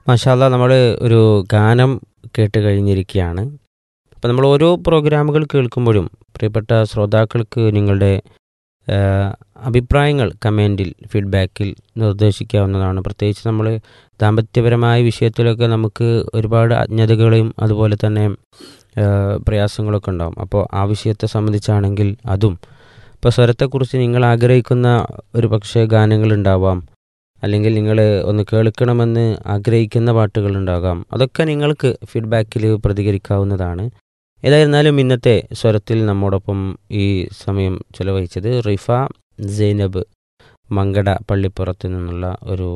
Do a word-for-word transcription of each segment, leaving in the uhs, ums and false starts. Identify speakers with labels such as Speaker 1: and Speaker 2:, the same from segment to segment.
Speaker 1: മാഷാ അല്ലാ, നമ്മൾ ഒരു ഗാനം കേട്ട് കഴിഞ്ഞിരിക്കുകയാണ്. അപ്പോൾ നമ്മൾ ഓരോ പ്രോഗ്രാമുകൾ കേൾക്കുമ്പോഴും പ്രിയപ്പെട്ട ശ്രോതാക്കൾക്ക് നിങ്ങളുടെ ആ, അഭിപ്രായങ്ങൾ കമൻറ്റിൽ ഫീഡ്ബാക്കിൽ നിർദ്ദേശിക്കാവുന്നതാണ്. പ്രത്യേകിച്ച് നമ്മൾ ദാമ്പത്യപരമായ വിഷയത്തിലൊക്കെ നമുക്ക് ഒരുപാട് അജ്ഞതകളും അതുപോലെ തന്നെ ആ, പ്രയാസങ്ങളൊക്കെ ഉണ്ടാകും. അപ്പോൾ ആ വിഷയത്തെ സംബന്ധിച്ചാണെങ്കിൽ അതും, ഇപ്പോൾ സ്വരത്തെക്കുറിച്ച് നിങ്ങൾ ആഗ്രഹിക്കുന്ന ഒരു പക്ഷേ ഗാനങ്ങളുണ്ടാവാം, അല്ലെങ്കിൽ നിങ്ങൾ ഒന്ന് കേൾക്കണമെന്ന് ആഗ്രഹിക്കുന്ന പാട്ടുകളുണ്ടാകാം. അതൊക്കെ നിങ്ങൾക്ക് ഫീഡ്ബാക്കിൽ പ്രതികരിക്കാവുന്നതാണ്. ഏതായിരുന്നാലും ഇന്നത്തെ സ്വരത്തിൽ നമ്മോടൊപ്പം ഈ സമയം ചിലവഹിച്ചത് റിഫ സൈനബ് മങ്കട പള്ളിപ്പുറത്ത് നിന്നുള്ള ഒരു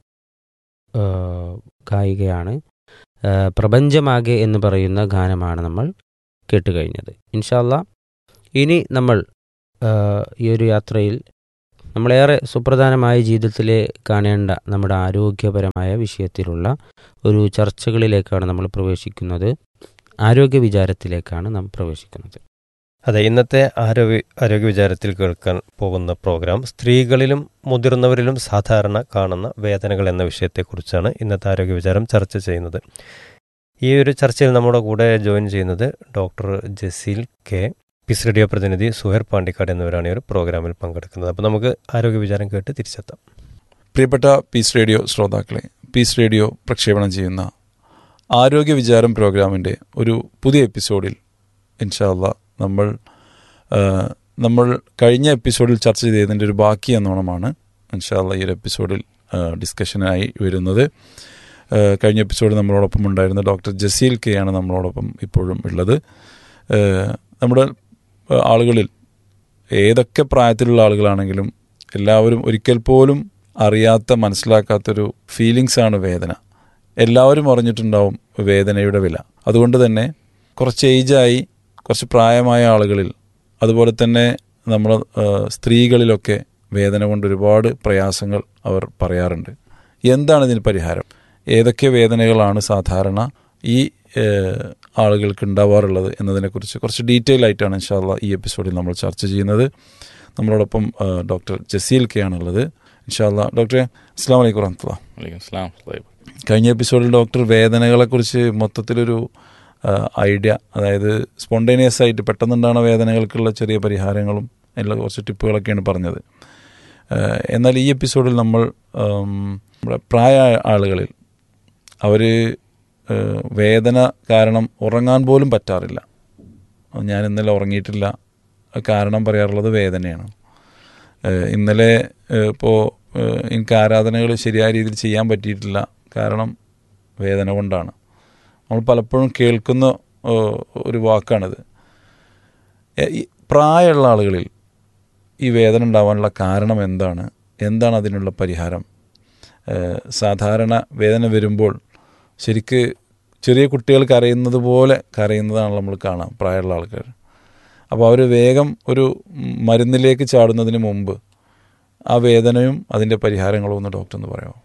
Speaker 1: ആ, ഗായികയാണ്. ആ, പ്രപഞ്ചമാകെ എന്ന് പറയുന്ന ഗാനമാണ് നമ്മൾ കേട്ടുകഴിഞ്ഞത്. ഇൻഷാ അല്ലാ, ഇനി നമ്മൾ ആ, ഈ ഒരു യാത്രയിൽ നമ്മളേറെ സുപ്രധാനമായ ജീവിതത്തിൽ കാണേണ്ട നമ്മുടെ ആരോഗ്യപരമായ വിഷയത്തിലുള്ള ഒരു ചർച്ചകളിലേക്കാണ് നമ്മൾ പ്രവേശിക്കുന്നത്. ആരോഗ്യ വിചാരത്തിലേക്കാണ് നാം പ്രവേശിക്കുന്നത്.
Speaker 2: അതെ, ഇന്നത്തെ ആരോഗ്യ ആരോഗ്യ വിചാരത്തിൽ കേൾക്കാൻ പോകുന്ന പ്രോഗ്രാം സ്ത്രീകളിലും മുതിർന്നവരിലും സാധാരണ കാണുന്ന വേദനകൾ എന്ന വിഷയത്തെക്കുറിച്ചാണ് ഇന്നത്തെ ആരോഗ്യ വിചാരം ചർച്ച ചെയ്യുന്നത്. ഈ ഒരു ചർച്ചയിൽ നമ്മുടെ കൂടെ ജോയിൻ ചെയ്യുന്നത് doctor Jaseel K, piece radio പ്രതിനിധി സുഹൈർ പാണ്ടിക്കാട് എന്നിവരാണ് ഈ ഒരു പ്രോഗ്രാമിൽ പങ്കെടുക്കുന്നത്. അപ്പോൾ നമുക്ക് ആരോഗ്യ വിചാരം കേട്ട് തിരിച്ചെത്താം.
Speaker 3: പ്രിയപ്പെട്ട പീസ് റേഡിയോ ശ്രോതാക്കളെ, പീസ് റേഡിയോ പ്രക്ഷേപണം ചെയ്യുന്ന ആരോഗ്യ വിചാരം പ്രോഗ്രാമിൻ്റെ ഒരു പുതിയ എപ്പിസോഡിൽ ഇൻഷാ അല്ലാ നമ്മൾ ആ, നമ്മൾ കഴിഞ്ഞ എപ്പിസോഡിൽ ചർച്ച ചെയ്തതിൻ്റെ ഒരു ബാക്കി എന്നോണമാണ് ഇൻഷാ അല്ലാ ഈ ഒരു എപ്പിസോഡിൽ ആ, ഡിസ്കഷനായി വരുന്നത്. ആ, കഴിഞ്ഞ എപ്പിസോഡിൽ നമ്മളോടൊപ്പം ഉണ്ടായിരുന്ന ഡോക്ടർ ജസീൽ കെ ആണ് നമ്മളോടൊപ്പം ഇപ്പോഴും ഉള്ളത്. ആ, നമ്മുടെ ആളുകളിൽ ഏതൊക്കെ പ്രായത്തിലുള്ള ആളുകളാണെങ്കിലും എല്ലാവരും ഒരിക്കൽ പോലും അറിയാത്ത മനസ്സിലാക്കാത്തൊരു ഫീലിങ്സാണ് വേദന. എല്ലാവരും അറിഞ്ഞിട്ടുണ്ടാവും വേദനയുടെ വില. അതുകൊണ്ട് തന്നെ കുറച്ച് ഏജായി കുറച്ച് പ്രായമായ ആളുകളിൽ, അതുപോലെ തന്നെ നമ്മൾ സ്ത്രീകളിലൊക്കെ വേദന കൊണ്ട് ഒരുപാട് പ്രയാസങ്ങൾ അവർ പറയാറുണ്ട്. എന്താണ് ഇതിന് പരിഹാരം? ഏതൊക്കെ വേദനകളാണ് സാധാരണ ഈ ആളുകൾക്ക് ഉണ്ടാവാറുള്ളത് എന്നതിനെക്കുറിച്ച് കുറച്ച് ഡീറ്റെയിൽ ആയിട്ടാണ് ഇൻഷാ അല്ലാ ഈ എപ്പിസോഡിൽ നമ്മൾ ചർച്ച ചെയ്യുന്നത്. നമ്മളോടൊപ്പം ഡോക്ടർ ജസീൽ കെ ആണുള്ളത്. ഇൻഷാ അല്ലാ, ഡോക്ടറെ അസ്സലാമു അലൈക്കും വറഹ്മത്തുള്ളാഹി.
Speaker 4: വലൈക്കും സ്സലാം.
Speaker 3: കഴിഞ്ഞ എപ്പിസോഡിൽ ഡോക്ടർ വേദനകളെക്കുറിച്ച് മൊത്തത്തിലൊരു ഐഡിയ, അതായത് സ്പോണ്ടേനിയസ് ആയിട്ട് പെട്ടെന്നുണ്ടാകുന്ന വേദനകൾക്കുള്ള ചെറിയ പരിഹാരങ്ങളും എല്ലാ കുറച്ച് ടിപ്പുകളൊക്കെയാണ് പറഞ്ഞത്. എന്നാൽ ഈ എപ്പിസോഡിൽ നമ്മൾ നമ്മുടെ പ്രായ ആളുകളിൽ അവർ വേദന കാരണം ഉറങ്ങാൻ പോലും പറ്റാറില്ല. ഞാൻ ഇന്നലെ ഉറങ്ങിയിട്ടില്ല, കാരണം പറയാറുള്ളത് വേദനയാണ്. ഇന്നലെ ഇപ്പോൾ എനിക്ക് ആരാധനകൾ ശരിയായ രീതിയിൽ ചെയ്യാൻ പറ്റിയിട്ടില്ല, കാരണം വേദന കൊണ്ടാണ്. നമ്മൾ പലപ്പോഴും കേൾക്കുന്ന ഒരു വാക്കാണിത്. ഈ പ്രായമുള്ള ആളുകളിൽ ഈ വേദന ഉണ്ടാവാനുള്ള കാരണം എന്താണ്? എന്താണ് അതിനുള്ള പരിഹാരം? സാധാരണ വേദന വരുമ്പോൾ ശരിക്ക് ചെറിയ കുട്ടികൾ കരയുന്നത് പോലെ കരയുന്നതാണ് നമ്മൾ കാണാം പ്രായമുള്ള ആൾക്കാർ. അപ്പോൾ അവർ വേഗം ഒരു മരുന്നിലേക്ക് ചാടുന്നതിന് മുമ്പ് ആ വേദനയും അതിൻ്റെ പരിഹാരങ്ങളും ഒന്ന് ഡോക്ടർ എന്ന് പറയാമോ?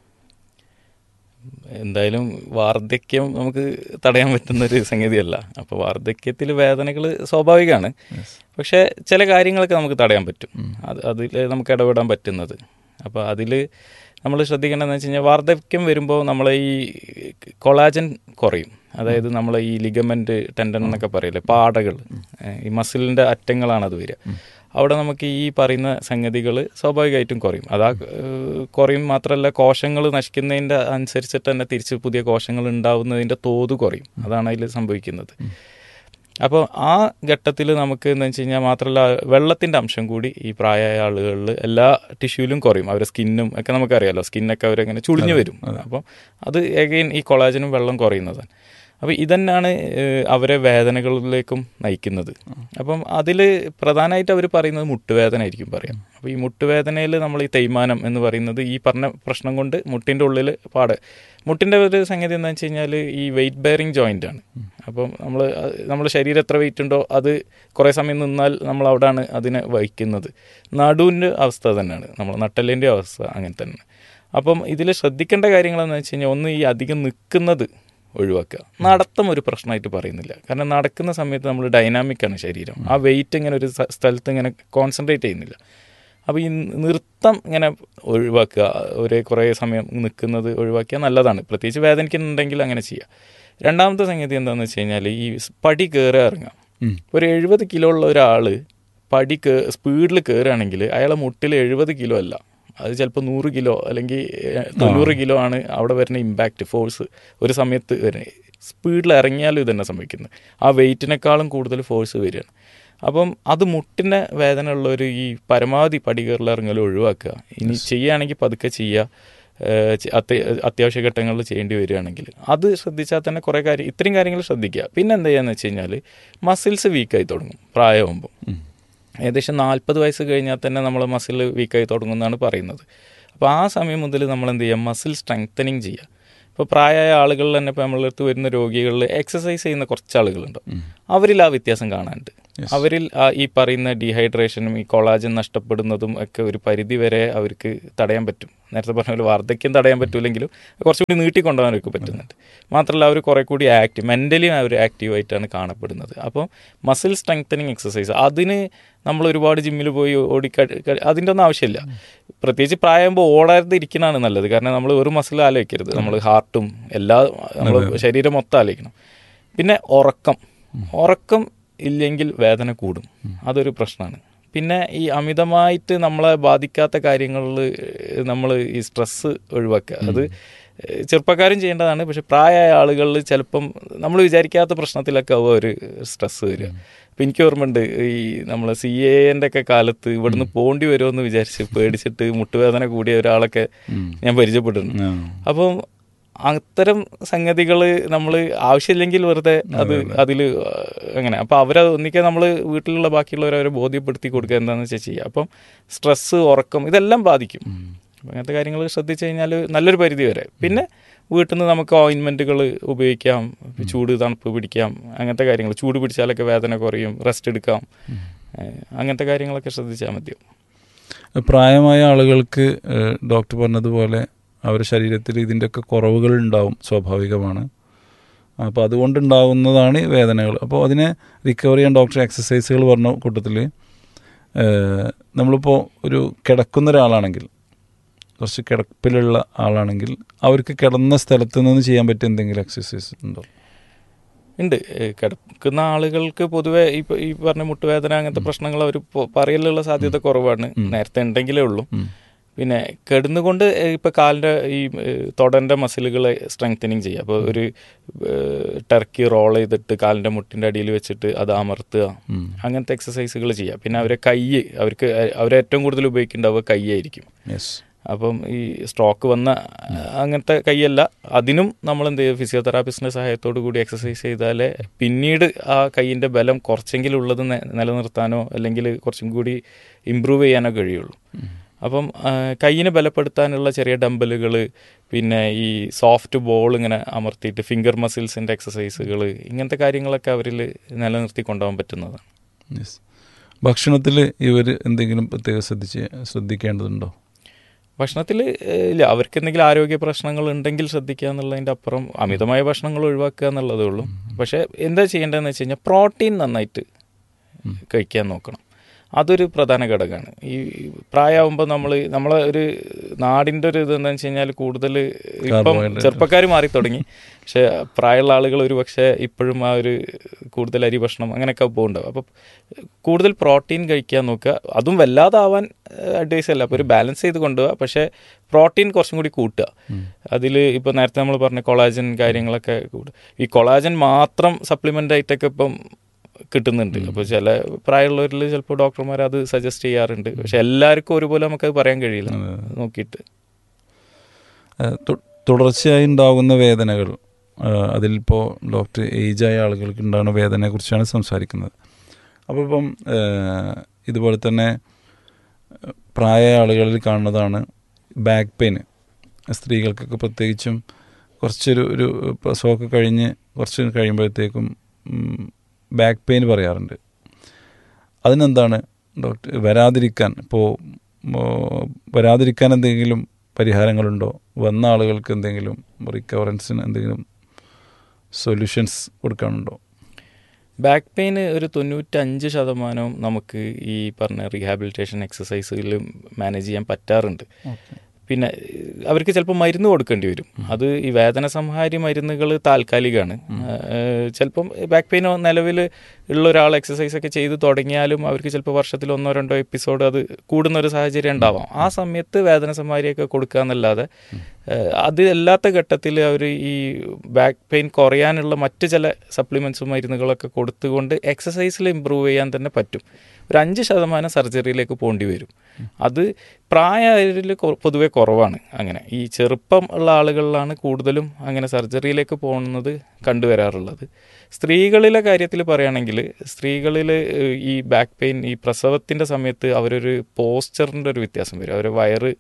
Speaker 4: എന്തായാലും വാർദ്ധക്യം നമുക്ക് തടയാൻ പറ്റുന്നൊരു സംഗതിയല്ല. അപ്പോൾ വാർദ്ധക്യത്തിൽ വേദനകൾ സ്വാഭാവികമാണ്. പക്ഷേ ചില കാര്യങ്ങളൊക്കെ നമുക്ക് തടയാൻ പറ്റും. അത് അതിൽ നമുക്ക് ഇടപെടാൻ പറ്റുന്നത്. അപ്പോൾ അതിൽ നമ്മൾ ശ്രദ്ധിക്കേണ്ടതെന്ന് വെച്ച് കഴിഞ്ഞാൽ, വാർദ്ധക്യം വരുമ്പോൾ നമ്മളെ ഈ കൊളാജൻ കുറയും. അതായത് നമ്മളെ ഈ ലിഗമെൻറ്റ്, ടെൻഡൻ എന്നൊക്കെ പറയില്ലേ, പാടകൾ, ഈ മസിലിൻ്റെ അറ്റങ്ങളാണ് അത് വരിക. അവിടെ നമുക്ക് ഈ പറയുന്ന സംഗതികൾ സ്വാഭാവികമായിട്ടും കുറയും. അതാ കുറയും മാത്രമല്ല, കോശങ്ങൾ നശിക്കുന്നതിൻ്റെ അനുസരിച്ചിട്ട് തന്നെ തിരിച്ച് പുതിയ കോശങ്ങൾ ഉണ്ടാവുന്നതിൻ്റെ തോത് കുറയും. അതാണ് അതിൽ സംഭവിക്കുന്നത്. അപ്പോൾ ആ ഘട്ടത്തിൽ നമുക്ക് എന്താ വെച്ച് കഴിഞ്ഞാൽ, മാത്രമല്ല വെള്ളത്തിൻ്റെ അംശം കൂടി ഈ പ്രായമായ ആളുകളിൽ എല്ലാ ടിഷ്യൂലും കുറയും. അവരുടെ സ്കിന്നും ഒക്കെ നമുക്കറിയാമല്ലോ, സ്കിന്നൊക്കെ അവരങ്ങനെ ചുളിഞ്ഞു വരും. അപ്പം അത് എഗെയിൻ ഈ കൊളാജനും വെള്ളം കുറയുന്നതാണ്. അപ്പോൾ ഇതന്നെയാണ് അവരെ വേദനകളിലേക്കും നയിക്കുന്നത്. അപ്പം അതിൽ പ്രധാനമായിട്ട് അവർ പറയുന്നത് മുട്ടുവേദന ആയിരിക്കും പറയാം. അപ്പോൾ ഈ മുട്ടുവേദനയിൽ നമ്മൾ ഈ തേയ്മാനം എന്ന് പറയുന്നത് ഈ പറഞ്ഞ പ്രശ്നം കൊണ്ട് മുട്ടിൻ്റെ ഉള്ളിൽ പാട്, മുട്ടിൻ്റെ ഒരു സംഗതി എന്താണെന്ന് വെച്ച് കഴിഞ്ഞാൽ ഈ വെയിറ്റ് ബെയറിങ് ജോയിൻ്റ് ആണ്. അപ്പം നമ്മൾ നമ്മുടെ ശരീരം എത്ര വെയിറ്റ് ഉണ്ടോ അത് കുറേ സമയം നിന്നാൽ നമ്മൾ അവിടെയാണ് അതിനെ വഹിക്കുന്നത്. നടുവിൻ്റെ അവസ്ഥ തന്നെയാണ്, നമ്മൾ നട്ടെല്ലിൻ്റെ അവസ്ഥ അങ്ങനെ തന്നെ. അപ്പം ഇതിൽ ശ്രദ്ധിക്കേണ്ട കാര്യങ്ങളെന്ന് വെച്ച് കഴിഞ്ഞാൽ, ഒന്ന് ഈ അധികം നിൽക്കുന്നത് ഒഴിവാക്കുക. നടത്തം ഒരു പ്രശ്നമായിട്ട് പറയുന്നില്ല, കാരണം നടക്കുന്ന സമയത്ത് നമ്മൾ ഡൈനാമിക്കാണ് ശരീരം. ആ വെയിറ്റ് ഇങ്ങനെ ഒരു സ്ഥലത്ത് ഇങ്ങനെ കോൺസെൻട്രേറ്റ് ചെയ്യുന്നില്ല. അപ്പോൾ ഈ നൃത്തം ഇങ്ങനെ ഒഴിവാക്കുക, ഒരേ കുറേ സമയം നിൽക്കുന്നത് ഒഴിവാക്കിയാൽ നല്ലതാണ്. പ്രത്യേകിച്ച് വേദനിക്കുന്നുണ്ടെങ്കിൽ അങ്ങനെ ചെയ്യുക. രണ്ടാമത്തെ സംഗതി എന്താണെന്ന് വെച്ച് കഴിഞ്ഞാൽ ഈ പടി കയറി ഇറങ്ങാം. ഒരു എഴുപത് കിലോ ഉള്ള ഒരാൾ പടി കേ സ്പീഡിൽ കയറുകയാണെങ്കിൽ അയാളെ മുട്ടിൽ എഴുപത് കിലോ അല്ല, അത് ചിലപ്പോൾ നൂറ് കിലോ അല്ലെങ്കിൽ തൊണ്ണൂറ് കിലോ ആണ് അവിടെ വരുന്ന ഇമ്പാക്റ്റ് ഫോഴ്സ് ഒരു സമയത്ത് വരുന്നത്. സ്പീഡിൽ ഇറങ്ങിയാലും ഇതന്നെ സംഭവിക്കുന്നത്, ആ വെയിറ്റിനേക്കാളും കൂടുതൽ ഫോഴ്സ് വരികയാണ്. അപ്പം അത് മുട്ടിൻ്റെ വേദന ഉള്ളവർ ഈ പരമാവധി പടി കയറിൽ ഇറങ്ങൽ ഒഴിവാക്കുക. ഇനി ചെയ്യുകയാണെങ്കിൽ പതുക്കെ ചെയ്യുക, അത്യ അത്യാവശ്യ ഘട്ടങ്ങളിൽ ചെയ്യേണ്ടി വരികയാണെങ്കിൽ അത് ശ്രദ്ധിച്ചാൽ തന്നെ കുറേ കാര്യം ഇത്രയും കാര്യങ്ങൾ ശ്രദ്ധിക്കുക. പിന്നെ എന്താ ചെയ്യുകയെന്ന് വെച്ച് കഴിഞ്ഞാൽ മസിൽസ് വീക്കായി തുടങ്ങും പ്രായമാകുമ്പോൾ. ഏകദേശം നാൽപ്പത് വയസ്സ് കഴിഞ്ഞാൽ തന്നെ നമ്മൾ മസിൽ വീക്കായി തുടങ്ങുമെന്നാണ് പറയുന്നത്. അപ്പോൾ ആ സമയം മുതൽ നമ്മൾ എന്ത് ചെയ്യുക, മസിൽ സ്ട്രെങ്തനിങ് ചെയ്യുക. ഇപ്പോൾ പ്രായമായ ആളുകളിൽ തന്നെ ഇപ്പോൾ നമ്മളെ അടുത്ത് വരുന്ന രോഗികളിൽ എക്സസൈസ് ചെയ്യുന്ന കുറച്ച് ആളുകളുണ്ട്, അവരിൽ ആ വ്യത്യാസം കാണാനുണ്ട്. അവരിൽ ഈ പറയുന്ന ഡീഹൈഡ്രേഷനും ഈ കൊളാജൻ നഷ്ടപ്പെടുന്നതും ഒക്കെ ഒരു പരിധി വരെ അവർക്ക് തടയാൻ പറ്റും. നേരത്തെ പറഞ്ഞ പോലെ വാർദ്ധക്യം തടയാൻ പറ്റില്ലെങ്കിലും കുറച്ചുകൂടി നീട്ടിക്കൊണ്ടുപോകാൻ അവർക്ക് പറ്റുന്നുണ്ട്. മാത്രമല്ല അവർ കുറേ കൂടി ആക്റ്റീവ്, മെൻ്റലി അവർ ആക്റ്റീവായിട്ടാണ് കാണപ്പെടുന്നത്. അപ്പോൾ മസിൽ സ്ട്രെങ്തനിങ് എക്സസൈസ് അതിന് നമ്മൾ ഒരുപാട് ജിമ്മിൽ പോയി ഓടിക്ക അതിൻ്റെ ഒന്നും ആവശ്യമില്ല. പ്രത്യേകിച്ച് പ്രായമാകുമ്പോൾ ഓടാതെ ഇരിക്കുന്നതാണ് നല്ലത്. കാരണം നമ്മൾ ഒരു മസിൽ ആലോചിക്കരുത്, നമ്മൾ ഹാർട്ടും എല്ലാ നമ്മൾ ശരീരം മൊത്തം ആലോചിക്കണം. പിന്നെ ഉറക്കം ഉറക്കം ഇല്ലെങ്കിൽ വേദന കൂടും, അതൊരു പ്രശ്നമാണ്. പിന്നെ ഈ അമിതമായിട്ട് നമ്മളെ ബാധിക്കാത്ത കാര്യങ്ങളിൽ നമ്മൾ ഈ സ്ട്രെസ്സ് ഒഴിവാക്കുക. അത് ചെറുപ്പക്കാരും ചെയ്യേണ്ടതാണ്. പക്ഷെ പ്രായമായ ആളുകളിൽ ചിലപ്പം നമ്മൾ വിചാരിക്കാത്ത പ്രശ്നത്തിലൊക്കെ ആവുക ഒരു സ്ട്രെസ്സ് വരിക. അപ്പം എനിക്ക് ഓർമ്മയുണ്ട്, ഈ നമ്മൾ സി എൻ്റെ ഒക്കെ കാലത്ത് ഇവിടുന്ന് പോകേണ്ടി വരുമെന്ന് വിചാരിച്ച് പേടിച്ചിട്ട് മുട്ടുവേദന കൂടിയ ഒരാളൊക്കെ ഞാൻ പരിചയപ്പെട്ടിട്ടുണ്ട്. അപ്പം അത്തരം സംഗതികൾ നമ്മൾ ആവശ്യമില്ലെങ്കിൽ വെറുതെ അത് അതിൽ അങ്ങനെ അപ്പം അവരെ ഒന്നിക്കെ നമ്മൾ വീട്ടിലുള്ള ബാക്കിയുള്ളവരെ അവരെ ബോധ്യപ്പെടുത്തി കൊടുക്കുക എന്താണെന്ന് വെച്ചാൽ ചെയ്യുക. അപ്പം സ്ട്രെസ്സ്, ഉറക്കം ഇതെല്ലാം ബാധിക്കും. അങ്ങനത്തെ കാര്യങ്ങൾ ശ്രദ്ധിച്ചു കഴിഞ്ഞാൽ നല്ലൊരു പരിധി വരെ. പിന്നെ വീട്ടിൽ നിന്ന് നമുക്ക് ഓയിൻമെൻറ്റുകൾ ഉപയോഗിക്കാം, ചൂട് തണുപ്പ് പിടിക്കാം, അങ്ങനത്തെ കാര്യങ്ങൾ. ചൂട് പിടിച്ചാലൊക്കെ വേദന കുറയും, റെസ്റ്റ് എടുക്കാം, അങ്ങനത്തെ കാര്യങ്ങളൊക്കെ ശ്രദ്ധിച്ചാൽ മതിയോ.
Speaker 3: പ്രായമായ ആളുകൾക്ക് ഡോക്ടർ പറഞ്ഞതുപോലെ അവരുടെ ശരീരത്തിൽ ഇതിൻ്റെയൊക്കെ കുറവുകൾ ഉണ്ടാവും, സ്വാഭാവികമാണ്. അപ്പോൾ അതുകൊണ്ടുണ്ടാവുന്നതാണ് വേദനകൾ. അപ്പോൾ അതിനെ റിക്കവർ ചെയ്യാൻ ഡോക്ടർ എക്സസൈസുകൾ പറഞ്ഞ കൂട്ടത്തിൽ നമ്മളിപ്പോൾ ഒരു കിടക്കുന്ന ഒരാളാണെങ്കിൽ, കുറച്ച് കിടപ്പിലുള്ള ആളാണെങ്കിൽ അവർക്ക് കിടന്ന സ്ഥലത്ത് നിന്ന് ചെയ്യാൻ പറ്റിയ എന്തെങ്കിലും എക്സസൈസ് ഉണ്ടോ?
Speaker 4: ഉണ്ട്. കിടക്കുന്ന ആളുകൾക്ക് പൊതുവെ ഈ ഈ പറഞ്ഞ മുട്ടുവേദന അങ്ങനത്തെ പ്രശ്നങ്ങൾ അവർ പറയലുള്ള സാധ്യത കുറവാണ്, നേരത്തെ ഉണ്ടെങ്കിലേ ഉള്ളൂ. പിന്നെ കിടന്നുകൊണ്ട് ഇപ്പോൾ കാലിൻ്റെ ഈ തൊടൻ്റെ മസിലുകളെ സ്ട്രെങ്തനിങ് ചെയ്യുക. അപ്പോൾ ഒരു ടർക്കി റോൾ ചെയ്തിട്ട് കാലിൻ്റെ മുട്ടിൻ്റെ അടിയിൽ വെച്ചിട്ട് അത് അമർത്തുക, അങ്ങനത്തെ എക്സസൈസുകൾ ചെയ്യുക. പിന്നെ അവരെ കൈ അവർക്ക് അവരേറ്റവും കൂടുതൽ ഉപയോഗിക്കേണ്ടത് കൈയായിരിക്കും. അപ്പം ഈ സ്ട്രോക്ക് വന്ന അങ്ങനത്തെ കൈയല്ല, അതിനും നമ്മൾ എന്ത് ചെയ്യുക, ഫിസിയോതെറാപ്പിസ്റ്റിൻ്റെ സഹായത്തോടു കൂടി എക്സസൈസ് ചെയ്താലേ പിന്നീട് ആ കൈയിൻ്റെ ബലം കുറച്ചെങ്കിലും ഉള്ളത് നിലനിർത്താനോ അല്ലെങ്കിൽ കുറച്ചും കൂടി ഇമ്പ്രൂവ് ചെയ്യാനോ കഴിയുള്ളൂ. അപ്പം കൈയിനെ ബലപ്പെടുത്താനുള്ള ചെറിയ ഡംബലുകൾ, പിന്നെ ഈ സോഫ്റ്റ് ബോൾ ഇങ്ങനെ അമർത്തിയിട്ട് ഫിംഗർ മസിൽസിൻ്റെ എക്സസൈസുകൾ, ഇങ്ങനത്തെ കാര്യങ്ങളൊക്കെ അവരിൽ നിലനിർത്തി കൊണ്ടുപോകാൻ പറ്റുന്നതാണ്.
Speaker 3: ഭക്ഷണത്തിൽ ഇവർ എന്തെങ്കിലും പ്രത്യേകം ശ്രദ്ധിച്ച് ശ്രദ്ധിക്കേണ്ടതുണ്ടോ?
Speaker 4: ഭക്ഷണത്തിൽ ഇല്ല, അവർക്ക് എന്തെങ്കിലും ആരോഗ്യ പ്രശ്നങ്ങൾ ഉണ്ടെങ്കിൽ ശ്രദ്ധിക്കുക എന്നുള്ളതിൻ്റെ അപ്പുറം അമിതമായ ഭക്ഷണങ്ങൾ ഒഴിവാക്കുക എന്നുള്ളതേ ഉള്ളൂ. പക്ഷേ എന്താ ചെയ്യേണ്ടതെന്ന് വെച്ച് കഴിഞ്ഞാൽ പ്രോട്ടീൻ നന്നായിട്ട് കഴിക്കാൻ നോക്കണം. അതൊരു പ്രധാന ഘടകമാണ്. ഈ പ്രായമാകുമ്പോൾ നമ്മൾ നമ്മളെ ഒരു നാടിൻ്റെ ഒരു ഇതെന്താണെന്ന് വെച്ച് കഴിഞ്ഞാൽ കൂടുതൽ ഇപ്പം ചെറുപ്പക്കാർ മാറി തുടങ്ങി, പക്ഷേ പ്രായമുള്ള ആളുകൾ ഒരു പക്ഷേ ഇപ്പോഴും ആ ഒരു കൂടുതൽ അരി ഭക്ഷണം അങ്ങനെയൊക്കെ പോകുന്നുണ്ടാവും. അപ്പോൾ കൂടുതൽ പ്രോട്ടീൻ കഴിക്കാൻ നോക്കുക. അതും വല്ലാതാവാൻ അഡ്വൈസ് അല്ല, അപ്പോൾ ഒരു ബാലൻസ് ചെയ്ത് കൊണ്ടുപോകുക. പക്ഷേ പ്രോട്ടീൻ കുറച്ചും കൂടി കൂട്ടുക. അതിൽ ഇപ്പോൾ നേരത്തെ നമ്മൾ പറഞ്ഞ കൊളാജൻ കാര്യങ്ങളൊക്കെ കൂടുക. ഈ കൊളാജൻ മാത്രം സപ്ലിമെൻ്റ് ആയിട്ടൊക്കെ ഇപ്പം കിട്ടുന്നുണ്ട്. അപ്പോൾ ചില പ്രായമുള്ളവരിൽ ചിലപ്പോൾ ഡോക്ടർമാർ അത് സജസ്റ്റ് ചെയ്യാറുണ്ട്. പക്ഷെ എല്ലാവർക്കും ഒരുപോലെ നമുക്കത് പറയാൻ കഴിയില്ല. നോക്കിയിട്ട്
Speaker 3: തുടർച്ചയായി ഉണ്ടാകുന്ന വേദനകൾ, അതിലിപ്പോൾ ഡോക്ടർ ഏജായ ആളുകൾക്ക് ഉണ്ടാകുന്ന വേദനയെക്കുറിച്ചാണ് സംസാരിക്കുന്നത്. അപ്പോൾ ഇപ്പം ഇതുപോലെ തന്നെ പ്രായമായ ആളുകളിൽ കാണുന്നതാണ് ബാക്ക് പെയിൻ. സ്ത്രീകൾക്കൊക്കെ പ്രത്യേകിച്ചും കുറച്ചൊരു ഒരു പ്രസവമൊക്കെ കഴിഞ്ഞ് കുറച്ച് കഴിയുമ്പോഴത്തേക്കും ബാക്ക് പെയിൻ പറയാറുണ്ട്. അതിനെന്താണ് ഡോക്ടർ വരാതിരിക്കാൻ, ഇപ്പോൾ വരാതിരിക്കാൻ എന്തെങ്കിലും പരിഹാരങ്ങളുണ്ടോ? വന്ന ആളുകൾക്ക് എന്തെങ്കിലും റിക്കവറൻസിന് എന്തെങ്കിലും സൊല്യൂഷൻസ് കൊടുക്കാനുണ്ടോ?
Speaker 4: ബാക്ക് പെയിൻ ഒരു തൊണ്ണൂറ്റഞ്ച് ശതമാനവും നമുക്ക് ഈ പറഞ്ഞ റീഹാബിലിറ്റേഷൻ എക്സസൈസിൽ മാനേജ് ചെയ്യാൻ പറ്റാറുണ്ട്. പിന്നെ അവർക്ക് ചിലപ്പോൾ മരുന്ന് കൊടുക്കേണ്ടി വരും. അത് ഈ വേദന സംഹാരി മരുന്നുകൾ താൽക്കാലികമാണ്. ചിലപ്പം ബാക്ക് പെയിൻ നിലവിൽ ഉള്ള ഒരാൾ എക്സസൈസ് ഒക്കെ ചെയ്ത് തുടങ്ങിയാലും അവർക്ക് ചിലപ്പോൾ വർഷത്തിൽ ഒന്നോ രണ്ടോ എപ്പിസോഡ് അത് കൂടുന്നൊരു സാഹചര്യം ഉണ്ടാവാം. ആ സമയത്ത് വേദന സംഹാരിയൊക്കെ കൊടുക്കുക എന്നല്ലാതെ അത് അല്ലാത്ത ഘട്ടത്തിൽ അവർ ഈ ബാക്ക് പെയിൻ കുറയാനുള്ള മറ്റ് ചില സപ്ലിമെൻറ്റ്സും മരുന്നുകളൊക്കെ കൊടുത്തുകൊണ്ട് എക്സസൈസിൽ ഇമ്പ്രൂവ് ചെയ്യാൻ തന്നെ പറ്റും. ഒരു അഞ്ച് ശതമാനം സർജറിയിലേക്ക് പോകേണ്ടി വരും. അത് പ്രായത്തിൽ പൊതുവെ കുറവാണ്. അങ്ങനെ ഈ ചെറുപ്പം ഉള്ള ആളുകളിലാണ് കൂടുതലും അങ്ങനെ സർജറിയിലേക്ക് പോകുന്നത് കണ്ടുവരാറുള്ളത്. സ്ത്രീകളിലെ കാര്യത്തിൽ പറയുകയാണെങ്കിൽ സ്ത്രീകളിൽ ഈ ബാക്ക് പെയിൻ ഈ പ്രസവത്തിൻ്റെ സമയത്ത് അവരൊരു പോസ്ചറിൻ്റെ ഒരു വ്യത്യാസം വരും. അവർ വയറ്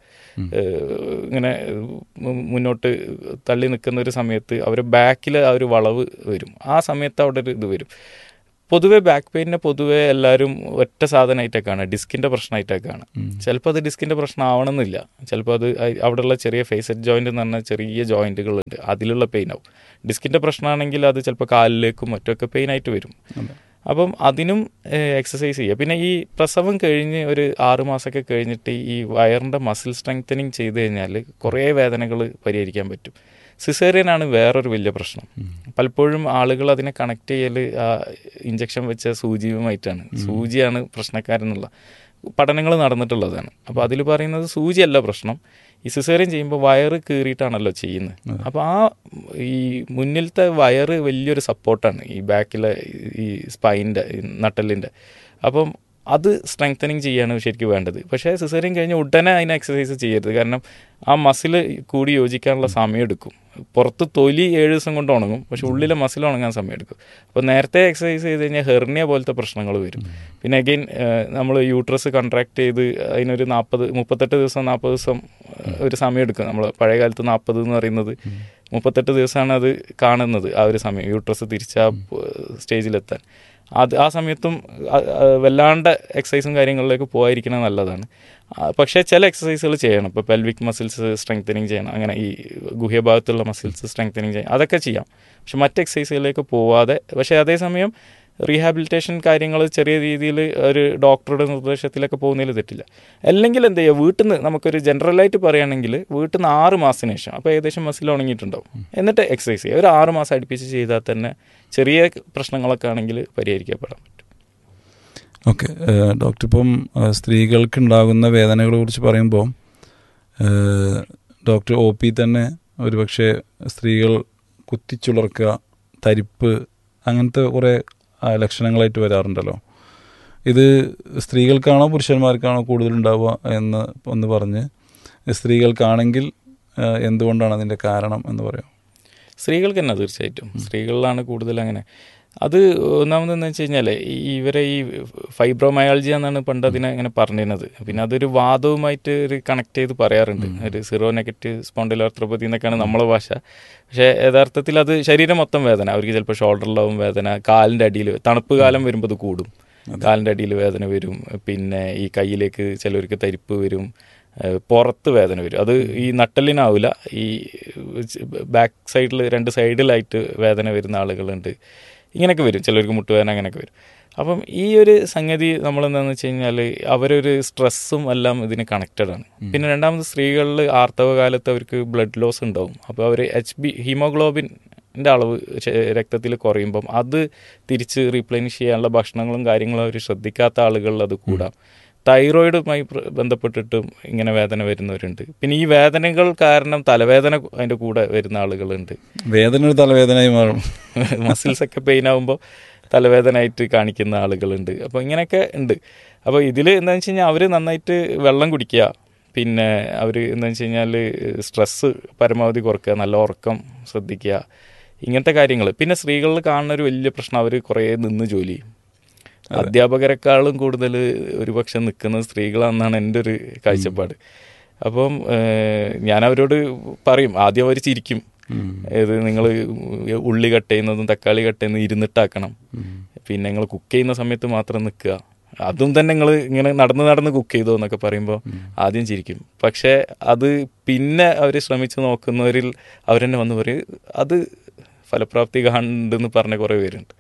Speaker 4: ഇങ്ങനെ മുന്നോട്ട് തള്ളി നിൽക്കുന്ന ഒരു സമയത്ത് അവർ ബാക്കിൽ ആ ഒരു വളവ് വരും. ആ സമയത്ത് അവിടെ ഒരു ഇത് വരും. പൊതുവെ ബാക്ക് പെയിനെ പൊതുവെ എല്ലാവരും ഒറ്റ സാധനമായിട്ടൊക്കെയാണ്, ഡിസ്കിൻ്റെ പ്രശ്നമായിട്ടൊക്കെയാണ്. ചിലപ്പോൾ അത് ഡിസ്കിൻ്റെ പ്രശ്നം ആവണമെന്നില്ല. ചിലപ്പോൾ അത് അവിടെയുള്ള ചെറിയ ഫേസറ്റ് ജോയിൻ്റ് എന്ന് പറഞ്ഞാൽ ചെറിയ ജോയിൻറ്റുകളുണ്ട്, അതിലുള്ള പെയിൻ ആവും. ഡിസ്കിൻ്റെ പ്രശ്നമാണെങ്കിൽ അത് ചിലപ്പോൾ കാലിലേക്കും മറ്റൊക്കെ പെയിനായിട്ട് വരും. അപ്പം അതിനും എക്സസൈസ് ചെയ്യുക. പിന്നെ ഈ പ്രസവം കഴിഞ്ഞ് ഒരു ആറ് മാസമൊക്കെ കഴിഞ്ഞിട്ട് ഈ വയറിൻ്റെ മസിൽ സ്ട്രെങ്തനിങ് ചെയ്ത് കഴിഞ്ഞാൽ കുറേ വേദനകൾ പരിഹരിക്കാൻ പറ്റും. സിസേറിയനാണ് വേറൊരു വലിയ പ്രശ്നം. പലപ്പോഴും ആളുകൾ അതിനെ കണക്ട് ചെയ്യൽ ഇഞ്ചക്ഷൻ വെച്ച സൂചിയുമായിട്ടാണ്. സൂചിയാണ് പ്രശ്നക്കാരെന്നുള്ള പഠനങ്ങൾ നടന്നിട്ടുള്ളതാണ്. അപ്പോൾ അതിൽ പറയുന്നത് സൂചിയല്ല പ്രശ്നം, ഈ സിസേറിയൻ ചെയ്യുമ്പോൾ വയറ് കീറിയിട്ടാണല്ലോ ചെയ്യുന്നത്. അപ്പോൾ ആ ഈ മുന്നിലത്തെ വയറ് വലിയൊരു സപ്പോർട്ടാണ് ഈ ബാക്കിലെ ഈ സ്പൈൻ്റെ നട്ടലിൻ്റെ. അപ്പം അത് സ്ട്രെങ്തനിങ് ചെയ്യാണ് ശരിക്കും വേണ്ടത്. പക്ഷേ സിസേറിയൻ കഴിഞ്ഞ് ഉടനെ അതിനെ എക്സസൈസ് ചെയ്യരുത്. കാരണം ആ മസിൽ കൂടി യോജിക്കാനുള്ള സമയം എടുക്കും. പുറത്ത് തൊലി ഏഴ് ദിവസം കൊണ്ട് ഉണങ്ങും, പക്ഷെ ഉള്ളിലെ മസിൽ ഉണങ്ങാൻ സമയം എടുക്കും. അപ്പോൾ നേരത്തെ എക്സസൈസ് ചെയ്ത് കഴിഞ്ഞാൽ ഹെർണിയ പോലത്തെ പ്രശ്നങ്ങൾ വരും. പിന്നെ അഗെയിൻ നമ്മൾ യൂട്രസ് കൺട്രാക്ട് ചെയ്ത് അതിനൊരു നാൽപ്പത് മുപ്പത്തെട്ട് ദിവസം നാൽപ്പത് ദിവസം ഒരു സമയം എടുക്കും. നമ്മൾ പഴയ കാലത്ത് നാൽപ്പത് എന്ന് പറയുന്നത് മുപ്പത്തെട്ട് ദിവസമാണ് അത് കാണുന്നത്. ആ ഒരു സമയം യൂട്രസ് തിരിച്ച് ആ സ്റ്റേജിലെത്താൻ അത് ആ സമയത്തും വല്ലാണ്ട് എക്സസൈസും കാര്യങ്ങളിലേക്ക് പോകാതിരിക്കുന്നത് നല്ലതാണ്. പക്ഷേ ചില എക്സസൈസുകൾ ചെയ്യണം. ഇപ്പോൾ പെൽവിക് മസിൽസ് സ്ട്രെങ്തനിങ് ചെയ്യണം, അങ്ങനെ ഈ ഗുഹ്യഭാഗത്തുള്ള മസിൽസ് സ്ട്രെങ്തനിങ് ചെയ്യണം, അതൊക്കെ ചെയ്യാം. പക്ഷെ മറ്റ് എക്സസൈസുകളിലേക്ക് പോവാതെ, പക്ഷേ അതേസമയം റീഹാബിലിറ്റേഷൻ കാര്യങ്ങൾ ചെറിയ രീതിയിൽ ഒരു ഡോക്ടറുടെ നിർദ്ദേശത്തിലൊക്കെ പോകുന്നതിൽ തെറ്റില്ല. അല്ലെങ്കിൽ എന്ത് ചെയ്യുക, വീട്ടിൽ നിന്ന് നമുക്കൊരു ജനറലായിട്ട് പറയുകയാണെങ്കിൽ വീട്ടിൽ നിന്ന് ആറ് മാസത്തിന് ശേഷം അപ്പോൾ ഏകദേശം മസിൽ ഉണങ്ങിയിട്ടുണ്ടാവും, എന്നിട്ട് എക്സസൈസ് ചെയ്യുക. ഒരു ആറ് മാസം അടുപ്പിച്ച് ചെയ്താൽ തന്നെ ചെറിയ പ്രശ്നങ്ങളൊക്കെ ആണെങ്കിൽ പരിഹരിക്കപ്പെടാൻ പറ്റും.
Speaker 3: ഓക്കെ ഡോക്ടർ, ഇപ്പം സ്ത്രീകൾക്ക് ഉണ്ടാകുന്ന വേദനകളെ കുറിച്ച് പറയുമ്പോൾ ഡോക്ടർ ഒ പി തന്നെ ഒരുപക്ഷെ സ്ത്രീകൾ കുത്തിച്ചുളർക്കുക, തരിപ്പ്, അങ്ങനത്തെ കുറേ ലക്ഷണങ്ങളായിട്ട് വരാറുണ്ടല്ലോ. ഇത് സ്ത്രീകൾക്കാണോ പുരുഷന്മാർക്കാണോ കൂടുതലുണ്ടാവുക എന്ന് ഒന്ന് പറഞ്ഞ്, സ്ത്രീകൾക്കാണെങ്കിൽ എന്തുകൊണ്ടാണ് അതിൻ്റെ കാരണം എന്ന് പറയാം?
Speaker 4: സ്ത്രീകൾക്ക് തന്നെ തീർച്ചയായിട്ടും സ്ത്രീകളിലാണ് കൂടുതൽ അങ്ങനെ. അത് ഒന്നാമതെന്ന് വെച്ച് കഴിഞ്ഞാൽ ഇവരെ ഈ ഫൈബ്രോമയാൾജിയ എന്നാണ് പണ്ട് അതിനെ ഇങ്ങനെ പറഞ്ഞിരുന്നത്. പിന്നെ അതൊരു വാദവുമായിട്ട് ഒരു കണക്ട് ചെയ്ത് പറയാറുണ്ട്, ഒരു സീറോ നെഗറ്റീവ് സ്പോണ്ടിലോആർത്രപ്പതി എന്നൊക്കെയാണ് നമ്മളെ ഭാഷ. പക്ഷേ യഥാർത്ഥത്തിൽ അത് ശരീരം മൊത്തം വേദന. അവർക്ക് ചിലപ്പോൾ ഷോൾഡറിലാവും വേദന, കാലിൻ്റെ അടിയിൽ തണുപ്പ് കാലം വരുമ്പോൾ അത് കൂടും, കാലിൻ്റെ അടിയിൽ വേദന വരും. പിന്നെ ഈ കയ്യിലേക്ക് ചിലവർക്ക് തരിപ്പ് വരും, പുറത്ത് വേദന വരും. അത് ഈ നട്ടലിനാവില്ല, ഈ ബാക്ക് സൈഡിൽ രണ്ട് സൈഡിലായിട്ട് വേദന വരുന്ന ആളുകളുണ്ട്. ഇങ്ങനെയൊക്കെ വരും, ചിലർക്ക് മുട്ടുവേദന അങ്ങനെയൊക്കെ വരും. അപ്പം ഈ ഒരു സംഗതി നമ്മളെന്താണെന്ന് വെച്ച് കഴിഞ്ഞാൽ അവരൊരു സ്ട്രെസ്സും എല്ലാം ഇതിന് കണക്റ്റഡ് ആണ്. പിന്നെ രണ്ടാമത് സ്ത്രീകളിൽ ആർത്തവ കാലത്ത് അവർക്ക് ബ്ലഡ് ലോസ് ഉണ്ടാവും. അപ്പോൾ അവർ എച്ച് ബി ഹീമോഗ്ലോബിൻ്റെ അളവ് രക്തത്തിൽ കുറയുമ്പം അത് തിരിച്ച് റീപ്ലേനിഷ് ചെയ്യാനുള്ള ഭക്ഷണങ്ങളും കാര്യങ്ങളും അവർ ശ്രദ്ധിക്കാത്ത ആളുകളിൽ അത് കൂടാം. തൈറോയിഡുമായി ബന്ധപ്പെട്ടിട്ടും ഇങ്ങനെ വേദന വരുന്നവരുണ്ട്. പിന്നെ ഈ വേദനകൾ കാരണം തലവേദന അതിൻ്റെ കൂടെ വരുന്ന ആളുകളുണ്ട്.
Speaker 3: വേദന ഒരു തലവേദനയായി മാറും,
Speaker 4: മസിൽസൊക്കെ പെയിൻ ആകുമ്പോൾ തലവേദനയായിട്ട് കാണിക്കുന്ന ആളുകളുണ്ട്. അപ്പോൾ ഇങ്ങനെയൊക്കെ ഉണ്ട്. അപ്പോൾ ഇതിൽ എന്താണെന്ന് വെച്ച് കഴിഞ്ഞാൽ അവർ നന്നായിട്ട് വെള്ളം കുടിക്കുക, പിന്നെ അവർ എന്താണെന്ന് വെച്ച് കഴിഞ്ഞാൽ സ്ട്രെസ്സ് പരമാവധി കുറയ്ക്കുക, നല്ല ഉറക്കം ശ്രദ്ധിക്കുക, ഇങ്ങനത്തെ കാര്യങ്ങൾ. പിന്നെ സ്ത്രീകളിൽ കാണുന്ന ഒരു വലിയ പ്രശ്നം, അവർ കുറേ നിന്ന് ജോലി ചെയ്യും. അധ്യാപകരെക്കാളും കൂടുതൽ ഒരുപക്ഷെ നിൽക്കുന്നത് സ്ത്രീകളാണെന്നാണ് എൻ്റെ ഒരു കാഴ്ചപ്പാട്. അപ്പം ഞാൻ അവരോട് പറയും, ആദ്യം അവർ ചിരിക്കും, ഇത് നിങ്ങൾ ഉള്ളി കട്ട് ചെയ്യുന്നതും തക്കാളി കട്ട് ചെയ്യുന്നതും ഇരുന്നിട്ടാക്കണം, പിന്നെ നിങ്ങൾ കുക്ക് ചെയ്യുന്ന സമയത്ത് മാത്രം നിൽക്കുക, അതും തന്നെ നിങ്ങൾ ഇങ്ങനെ നടന്ന് നടന്ന് കുക്ക് ചെയ്തോ എന്നൊക്കെ പറയുമ്പോൾ ആദ്യം ചിരിക്കും. പക്ഷേ അത് പിന്നെ അവർ ശ്രമിച്ച് നോക്കുന്നവരിൽ അവരെന്നെ വന്ന് പറയും അത് ഫലപ്രാപ്തി കാണുന്നുണ്ടെന്ന് പറഞ്ഞ കുറേ പേരുണ്ട്.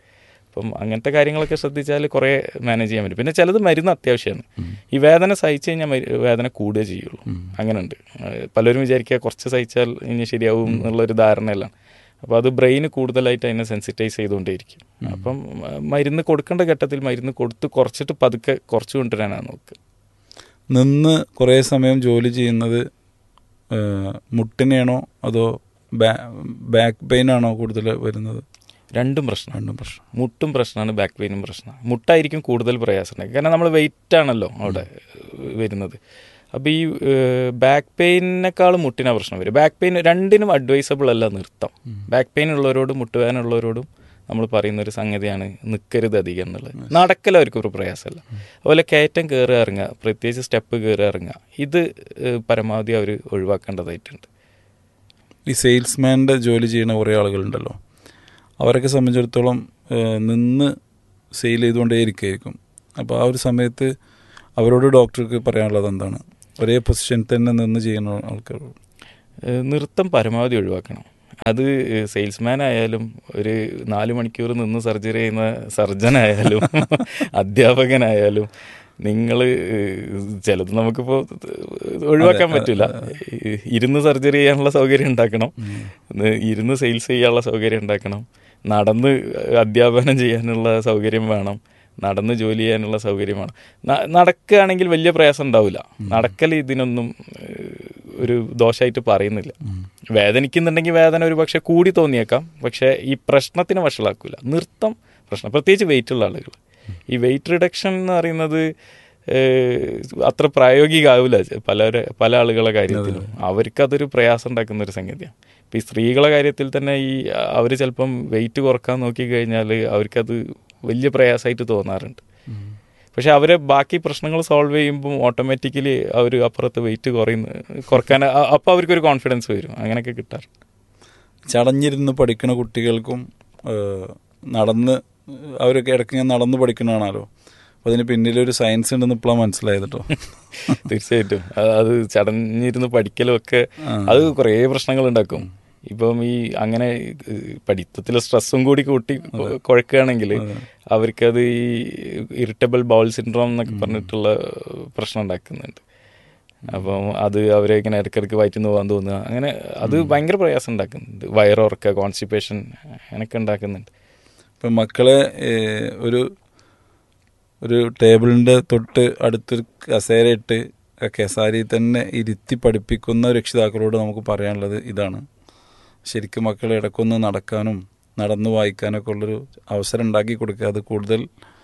Speaker 4: അപ്പം അങ്ങനത്തെ കാര്യങ്ങളൊക്കെ ശ്രദ്ധിച്ചാൽ കുറേ മാനേജ് ചെയ്യാൻ പറ്റും. പിന്നെ ചിലത് മരുന്ന് അത്യാവശ്യമാണ്. ഈ വേദന സഹിച്ചു കഴിഞ്ഞാൽ വേദന കൂടുകയേ ചെയ്യുള്ളൂ. അങ്ങനെയുണ്ട്. പലരും വിചാരിക്കുക കുറച്ച് സഹിച്ചാൽ ഇനി ശരിയാവും എന്നുള്ളൊരു ധാരണയിലാണ്. അപ്പോൾ അത് ബ്രെയിന് കൂടുതലായിട്ട് അതിനെ സെൻസിറ്റൈസ് ചെയ്തുകൊണ്ടേയിരിക്കും. അപ്പം മരുന്ന് കൊടുക്കേണ്ട ഘട്ടത്തിൽ മരുന്ന് കൊടുത്ത് കുറച്ചിട്ട് പതുക്കെ കുറച്ച് കൊണ്ടുവരാനാണ് നോക്കുക.
Speaker 3: നിന്ന് കുറേ സമയം ജോലി ചെയ്യുന്നത് മുട്ടിനെയാണോ അതോ ബാക്ക് പെയിൻ ആണോ കൂടുതൽ വരുന്നത്?
Speaker 4: രണ്ടും പ്രശ്നം.
Speaker 3: രണ്ടും പ്രശ്നം.
Speaker 4: മുട്ടും പ്രശ്നമാണ്, ബാക്ക് പെയിനും പ്രശ്നമാണ്. മുട്ടായിരിക്കും കൂടുതൽ പ്രയാസം ഉണ്ടാക്കുക, കാരണം നമ്മൾ വെയിറ്റ് ആണല്ലോ അവിടെ വരുന്നത്. അപ്പോൾ ഈ ബാക്ക് പെയിനേക്കാളും മുട്ടിനാ പ്രശ്നം വരും. ബാക്ക് പെയിൻ രണ്ടിനും അഡ്വൈസബിൾ അല്ല നൃത്തം. ബാക്ക് പെയിൻ ഉള്ളവരോടും മുട്ടുവേദനുള്ളവരോടും നമ്മൾ പറയുന്നൊരു സംഗതിയാണ് നിൽക്കരുത് അധികം എന്നുള്ളത്. നടക്കൽ അവർക്ക് ഒരു പ്രയാസമല്ല. അതുപോലെ കയറ്റം കയറി ഇറങ്ങുക, പ്രത്യേകിച്ച് സ്റ്റെപ്പ് കയറി ഇറങ്ങുക, ഇത് പരമാവധി അവർ ഒഴിവാക്കേണ്ടതായിട്ടുണ്ട്.
Speaker 3: ഈ സെയിൽസ്മാൻ്റെ ജോലി ചെയ്യുന്ന കുറേ ആളുകളുണ്ടല്ലോ, അവരൊക്കെ സംബന്ധിച്ചിടത്തോളം നിന്ന് സെയിൽ ചെയ്തുകൊണ്ടേ ഇരിക്കുകയായിരിക്കും. അപ്പോൾ ആ ഒരു സമയത്ത് അവരോട് ഡോക്ടർക്ക് പറയാനുള്ളത് എന്താണ്? ഒരേ പൊസിഷനിൽ തന്നെ നിന്ന് ചെയ്യുന്ന ആൾക്കാർ
Speaker 4: നൃത്തം പരമാവധി ഒഴിവാക്കണം. അത് സെയിൽസ്മാൻ ആയാലും ഒരു നാല് മണിക്കൂർ നിന്ന് സർജറി ചെയ്യുന്ന സർജനായാലും അധ്യാപകനായാലും നിങ്ങൾ ചിലത് നമുക്കിപ്പോൾ ഒഴിവാക്കാൻ പറ്റില്ല. ഇരുന്ന് സർജറി ചെയ്യാനുള്ള സൗകര്യം ഉണ്ടാക്കണം, ഇരുന്ന് സെയിൽസ് ചെയ്യാനുള്ള സൗകര്യം ഉണ്ടാക്കണം, നടന്ന് അധ്യാപനം ചെയ്യാനുള്ള സൗകര്യം വേണം, നടന്ന് ജോലി ചെയ്യാനുള്ള സൗകര്യം വേണം. നടക്കുകയാണെങ്കിൽ വലിയ പ്രയാസം ഉണ്ടാവില്ല. നടക്കൽ ഇതിനൊന്നും ഒരു ദോഷമായിട്ട് പറയുന്നില്ല. വേദനിക്കുന്നുണ്ടെങ്കിൽ വേദന ഒരു പക്ഷേ കൂടി തോന്നിയേക്കാം, പക്ഷേ ഈ പ്രശ്നത്തിന് വഷളാക്കില്ല. നൃത്തം പ്രശ്നം, പ്രത്യേകിച്ച് വെയിറ്റുള്ള ആളുകൾ. ഈ വെയിറ്റ് റിഡക്ഷൻ എന്ന് പറയുന്നത് അത്ര പ്രായോഗികമാവില്ല പല പല ആളുകളുടെ കാര്യത്തിലും. അവർക്കതൊരു പ്രയാസം ഉണ്ടാക്കുന്ന ഒരു സംഗതിയാണ്. ഇപ്പം ഈ സ്ത്രീകളുടെ കാര്യത്തിൽ തന്നെ ഈ അവർ ചിലപ്പം വെയിറ്റ് കുറക്കാൻ നോക്കിക്കഴിഞ്ഞാൽ അവർക്കത് വലിയ പ്രയാസമായിട്ട് തോന്നാറുണ്ട്. പക്ഷെ അവരെ ബാക്കി പ്രശ്നങ്ങൾ സോൾവ് ചെയ്യുമ്പോൾ ഓട്ടോമാറ്റിക്കലി അവർ അപ്പുറത്ത് വെയിറ്റ് കുറയുന്ന കുറക്കാൻ അപ്പോൾ അവർക്കൊരു കോൺഫിഡൻസ് വരും. അങ്ങനെയൊക്കെ കിട്ടാറുണ്ട്.
Speaker 3: ചടഞ്ഞിരുന്ന് പഠിക്കുന്ന കുട്ടികൾക്കും നടന്ന് അവരൊക്കെ ഇടയ്ക്ക് ഞാൻ നടന്ന് പഠിക്കണതാണല്ലോ, അപ്പോൾ അതിന് പിന്നിലൊരു സയൻസ് ഉണ്ടെന്ന് ഇപ്പോഴാണ് മനസ്സിലായത് കേട്ടോ.
Speaker 4: തീർച്ചയായിട്ടും അത് ചടഞ്ഞിരുന്ന് പഠിക്കലും ഒക്കെ അത് കുറേ പ്രശ്നങ്ങൾ ഉണ്ടാക്കും. ഇപ്പം ഈ അങ്ങനെ പഠിത്തത്തിലെ സ്ട്രെസ്സും കൂടി കൂട്ടി കുഴക്കുകയാണെങ്കിൽ അവർക്കത് ഈ ഇറിറ്റബിൾ ബൗൾ സിൻഡ്രോം എന്നൊക്കെ പറഞ്ഞിട്ടുള്ള പ്രശ്നം ഉണ്ടാക്കുന്നുണ്ട്. അപ്പം അത് അവരെ ഇങ്ങനെ ഇടയ്ക്കിടയ്ക്ക് വയറ്റിന്ന് പോകാൻ തോന്നുക, അങ്ങനെ അത് ഭയങ്കര പ്രയാസം ഉണ്ടാക്കുന്നുണ്ട്. വയറുറക്കുക, കോൺസ്റ്റിപ്പേഷൻ അങ്ങനെയൊക്കെ ഉണ്ടാക്കുന്നുണ്ട്.
Speaker 3: ഇപ്പം മക്കളെ ഒരു ഒരു ടേബിളിൻ്റെ തൊട്ട് അടുത്തൊരു കസേരയിട്ട് ആ കസേരയിൽ തന്നെ ഇരുത്തി പഠിപ്പിക്കുന്ന രക്ഷിതാക്കളോട് നമുക്ക് പറയാനുള്ളത് ഇതാണ്. ശരിക്കും മക്കളെ ഇടയ്ക്കൊന്ന് നടക്കാനും നടന്ന് വായിക്കാനൊക്കെ ഉള്ളൊരു അവസരം ഉണ്ടാക്കി കൊടുക്കുക. അത് കൂടുതൽ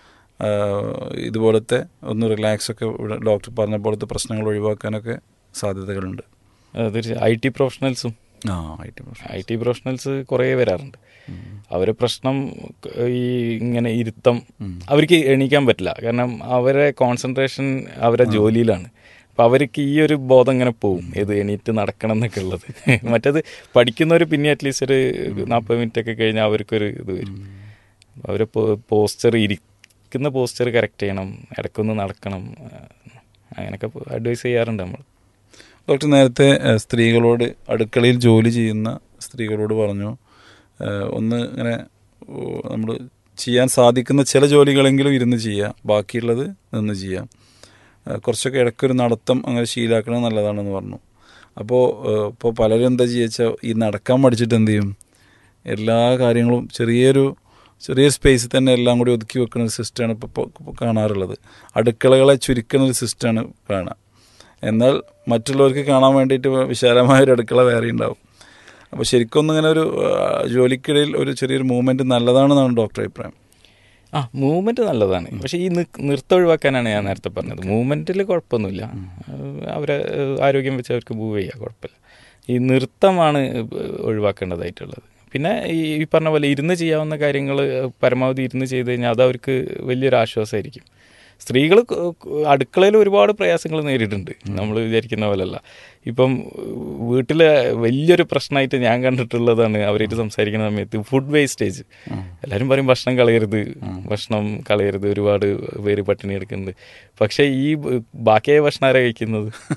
Speaker 3: ഇതുപോലത്തെ ഒന്ന് റിലാക്സൊക്കെ ഡോക്ടർ പറഞ്ഞ പോലത്തെ പ്രശ്നങ്ങൾ ഒഴിവാക്കാനൊക്കെ സാധ്യതകളുണ്ട്.
Speaker 4: തീർച്ചയായും ഐ ടി പ്രൊഫഷണൽസും
Speaker 3: ആ I T
Speaker 4: I T professionals കുറേ വരാറുണ്ട്. അവരെ പ്രശ്നം ഈ ഇങ്ങനെ ഇരുത്തം, അവർക്ക് എണീക്കാൻ പറ്റില്ല, കാരണം അവരെ കോൺസെൻട്രേഷൻ അവരെ ജോലിയിലാണ്. അപ്പം അവർക്ക് ഈ ഒരു ബോധം ഇങ്ങനെ പോവും, ഏത് എണീറ്റ് നടക്കണം എന്നൊക്കെ ഉള്ളത്. മറ്റേത് പഠിക്കുന്നവർ പിന്നെ അറ്റ്ലീസ്റ്റ് ഒരു നാൽപ്പത് മിനിറ്റ് ഒക്കെ കഴിഞ്ഞാൽ അവർക്കൊരു ഇത് വരും. അവർ പോസ്ചർ ഇരിക്കുന്ന പോസ്ചർ കറക്റ്റ് ചെയ്യണം, ഇടയ്ക്കൊന്ന് നടക്കണം, അങ്ങനെയൊക്കെ അഡ്വൈസ് ചെയ്യാറുണ്ട് നമ്മൾ.
Speaker 3: ഡോക്ടർ നേരത്തെ സ്ത്രീകളോട്, അടുക്കളയിൽ ജോലി ചെയ്യുന്ന സ്ത്രീകളോട് പറഞ്ഞു, ഒന്ന് ഇങ്ങനെ നമ്മൾ ചെയ്യാൻ സാധിക്കുന്ന ചില ജോലികളെങ്കിലും ഇരുന്ന് ചെയ്യുക, ബാക്കിയുള്ളത് നിന്ന് ചെയ്യാം, കുറച്ചൊക്കെ ഇടയ്ക്കൊരു നടത്തം അങ്ങനെ ശീലാക്കണം നല്ലതാണെന്ന് പറഞ്ഞു. അപ്പോൾ ഇപ്പോൾ പലരും എന്താ ചെയ്യുക, ഈ നടക്കാൻ പഠിച്ചിട്ട് എന്ത് ചെയ്യും, എല്ലാ കാര്യങ്ങളും ചെറിയൊരു ചെറിയ സ്പേസിൽ തന്നെ എല്ലാം കൂടി ഒതുക്കി വെക്കുന്ന ഒരു സിസ്റ്റമാണ് ഇപ്പോൾ കാണാറുള്ളത്. അടുക്കളകളെ ചുരുക്കുന്ന ഒരു സിസ്റ്റമാണ് കാണുക. എന്നാൽ മറ്റുള്ളവർക്ക് കാണാൻ വേണ്ടിയിട്ട് വിശാലമായൊരു അടുക്കള വേറെ ഉണ്ടാവും. അപ്പോൾ ശരിക്കും ഒന്നിങ്ങനെ ഒരു ജോലിക്കിടയിൽ ഒരു ചെറിയൊരു മൂവ്മെൻറ്റ് നല്ലതാണെന്നാണ് ഡോക്ടർ അഭിപ്രായം.
Speaker 4: ആ മൂവ്മെൻറ്റ് നല്ലതാണ്, പക്ഷേ ഈ നൃത്തം ഒഴിവാക്കാനാണ് ഞാൻ നേരത്തെ പറഞ്ഞത്. മൂവ്മെൻറ്റിൽ കുഴപ്പമൊന്നുമില്ല, അവരെ ആരോഗ്യം വെച്ച് അവർക്ക് മൂവ് ചെയ്യുക, കുഴപ്പമില്ല. ഈ നൃത്തമാണ് ഒഴിവാക്കേണ്ടതായിട്ടുള്ളത്. പിന്നെ ഈ പറഞ്ഞ പോലെ ഇരുന്ന് ചെയ്യാവുന്ന കാര്യങ്ങൾ പരമാവധി ഇരുന്ന് ചെയ്ത് കഴിഞ്ഞാൽ അത് അവർക്ക് വലിയൊരു ആശ്വാസമായിരിക്കും. സ്ത്രീകൾ അടുക്കളയിൽ ഒരുപാട് പ്രയാസങ്ങൾ നേരിട്ടുണ്ട്, നമ്മൾ വിചാരിക്കുന്ന പോലെയല്ല. ഇപ്പം വീട്ടിലെ വലിയൊരു പ്രശ്നമായിട്ട് ഞാൻ കണ്ടിട്ടുള്ളതാണ് അവരായിട്ട് സംസാരിക്കുന്ന സമയത്ത് ഫുഡ് വേസ്റ്റേജ്. എല്ലാവരും പറയും ഭക്ഷണം കളയരുത്, ഭക്ഷണം കളയരുത്, ഒരുപാട് പേര് പട്ടിണി എടുക്കുന്നുണ്ട്. പക്ഷേ ഈ ബാക്കിയായ ഭക്ഷണം ആരാ കഴിക്കുന്നത്?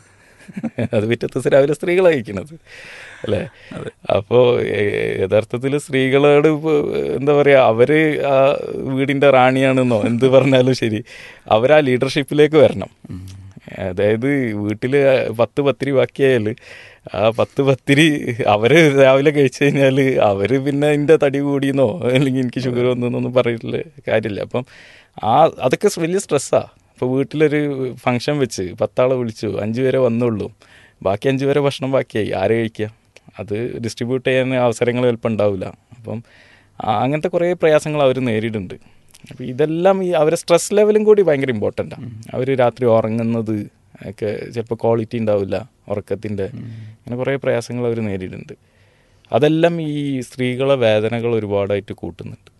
Speaker 4: അത് പിറ്റത്തെ ദിവസം രാവിലെ സ്ത്രീകളാണ് കഴിക്കുന്നത് അല്ലേ. അപ്പോൾ യഥാർത്ഥത്തിൽ സ്ത്രീകളോട് ഇപ്പോൾ എന്താ പറയുക, അവർ ആ വീടിൻ്റെ റാണിയാണെന്നോ എന്ത് പറഞ്ഞാലും ശരി, അവർ ആ ലീഡർഷിപ്പിലേക്ക് വരണം. അതായത് വീട്ടിൽ പത്ത് പത്തിരി ബാക്കിയായാൽ ആ പത്ത് പത്തിരി അവർ രാവിലെ കഴിച്ചു കഴിഞ്ഞാൽ അവർ പിന്നെ എൻ്റെ തടി കൂടിയെന്നോ അല്ലെങ്കിൽ എനിക്ക് ഷുഗർ വന്നെന്നൊന്നും പറഞ്ഞിട്ടുള്ള കാര്യമില്ല. അപ്പം ആ അതൊക്കെ വലിയ സ്ട്രെസ്സാണ്. ഇപ്പോൾ വീട്ടിലൊരു ഫംഗ്ഷൻ വെച്ച് പത്താളെ വിളിച്ചു, അഞ്ച് പേരെ വന്നുള്ളൂ, ബാക്കി അഞ്ച് പേരെ ഭക്ഷണം ബാക്കിയായി, ആരെ കഴിക്കുക? അത് ഡിസ്ട്രിബ്യൂട്ട് ചെയ്യാൻ അവസരങ്ങൾ ചിലപ്പോൾ ഉണ്ടാവില്ല. അപ്പം അങ്ങനത്തെ കുറേ പ്രയാസങ്ങൾ അവർ നേരിടുന്നുണ്ട്. അപ്പോൾ ഇതെല്ലാം ഈ അവരെ സ്ട്രെസ് ലെവലും കൂടി ഭയങ്കര ഇമ്പോർട്ടൻ്റാണ്. അവർ രാത്രി ഉറങ്ങുന്നത് ഒക്കെ ചിലപ്പോൾ ക്വാളിറ്റി ഉണ്ടാവില്ല ഉറക്കത്തിൻ്റെ, അങ്ങനെ കുറേ പ്രയാസങ്ങൾ അവർ നേരിടുന്നുണ്ട്. അതെല്ലാം ഈ സ്ത്രീകളെ വേദനകൾ ഒരുപാടായിട്ട് കൂട്ടുന്നുണ്ട്.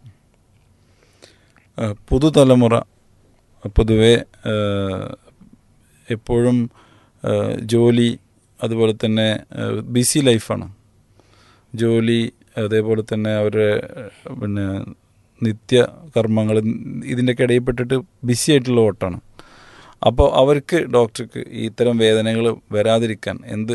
Speaker 3: പുതുതലമുറ പൊതുവെ എപ്പോഴും ജോലി, അതുപോലെ തന്നെ ബിസി ലൈഫാണ്. ജോലി, അതേപോലെ തന്നെ അവരുടെ പിന്നെ നിത്യ കർമ്മങ്ങൾ, ഇതിൻ്റെയൊക്കെ ഇടയിൽപ്പെട്ടിട്ട് ബിസി ആയിട്ടുള്ള ഓട്ടാണ്. അപ്പോൾ അവർക്ക് ഡോക്ടർക്ക് ഇത്തരം വേദനകൾ വരാതിരിക്കാൻ എന്ത്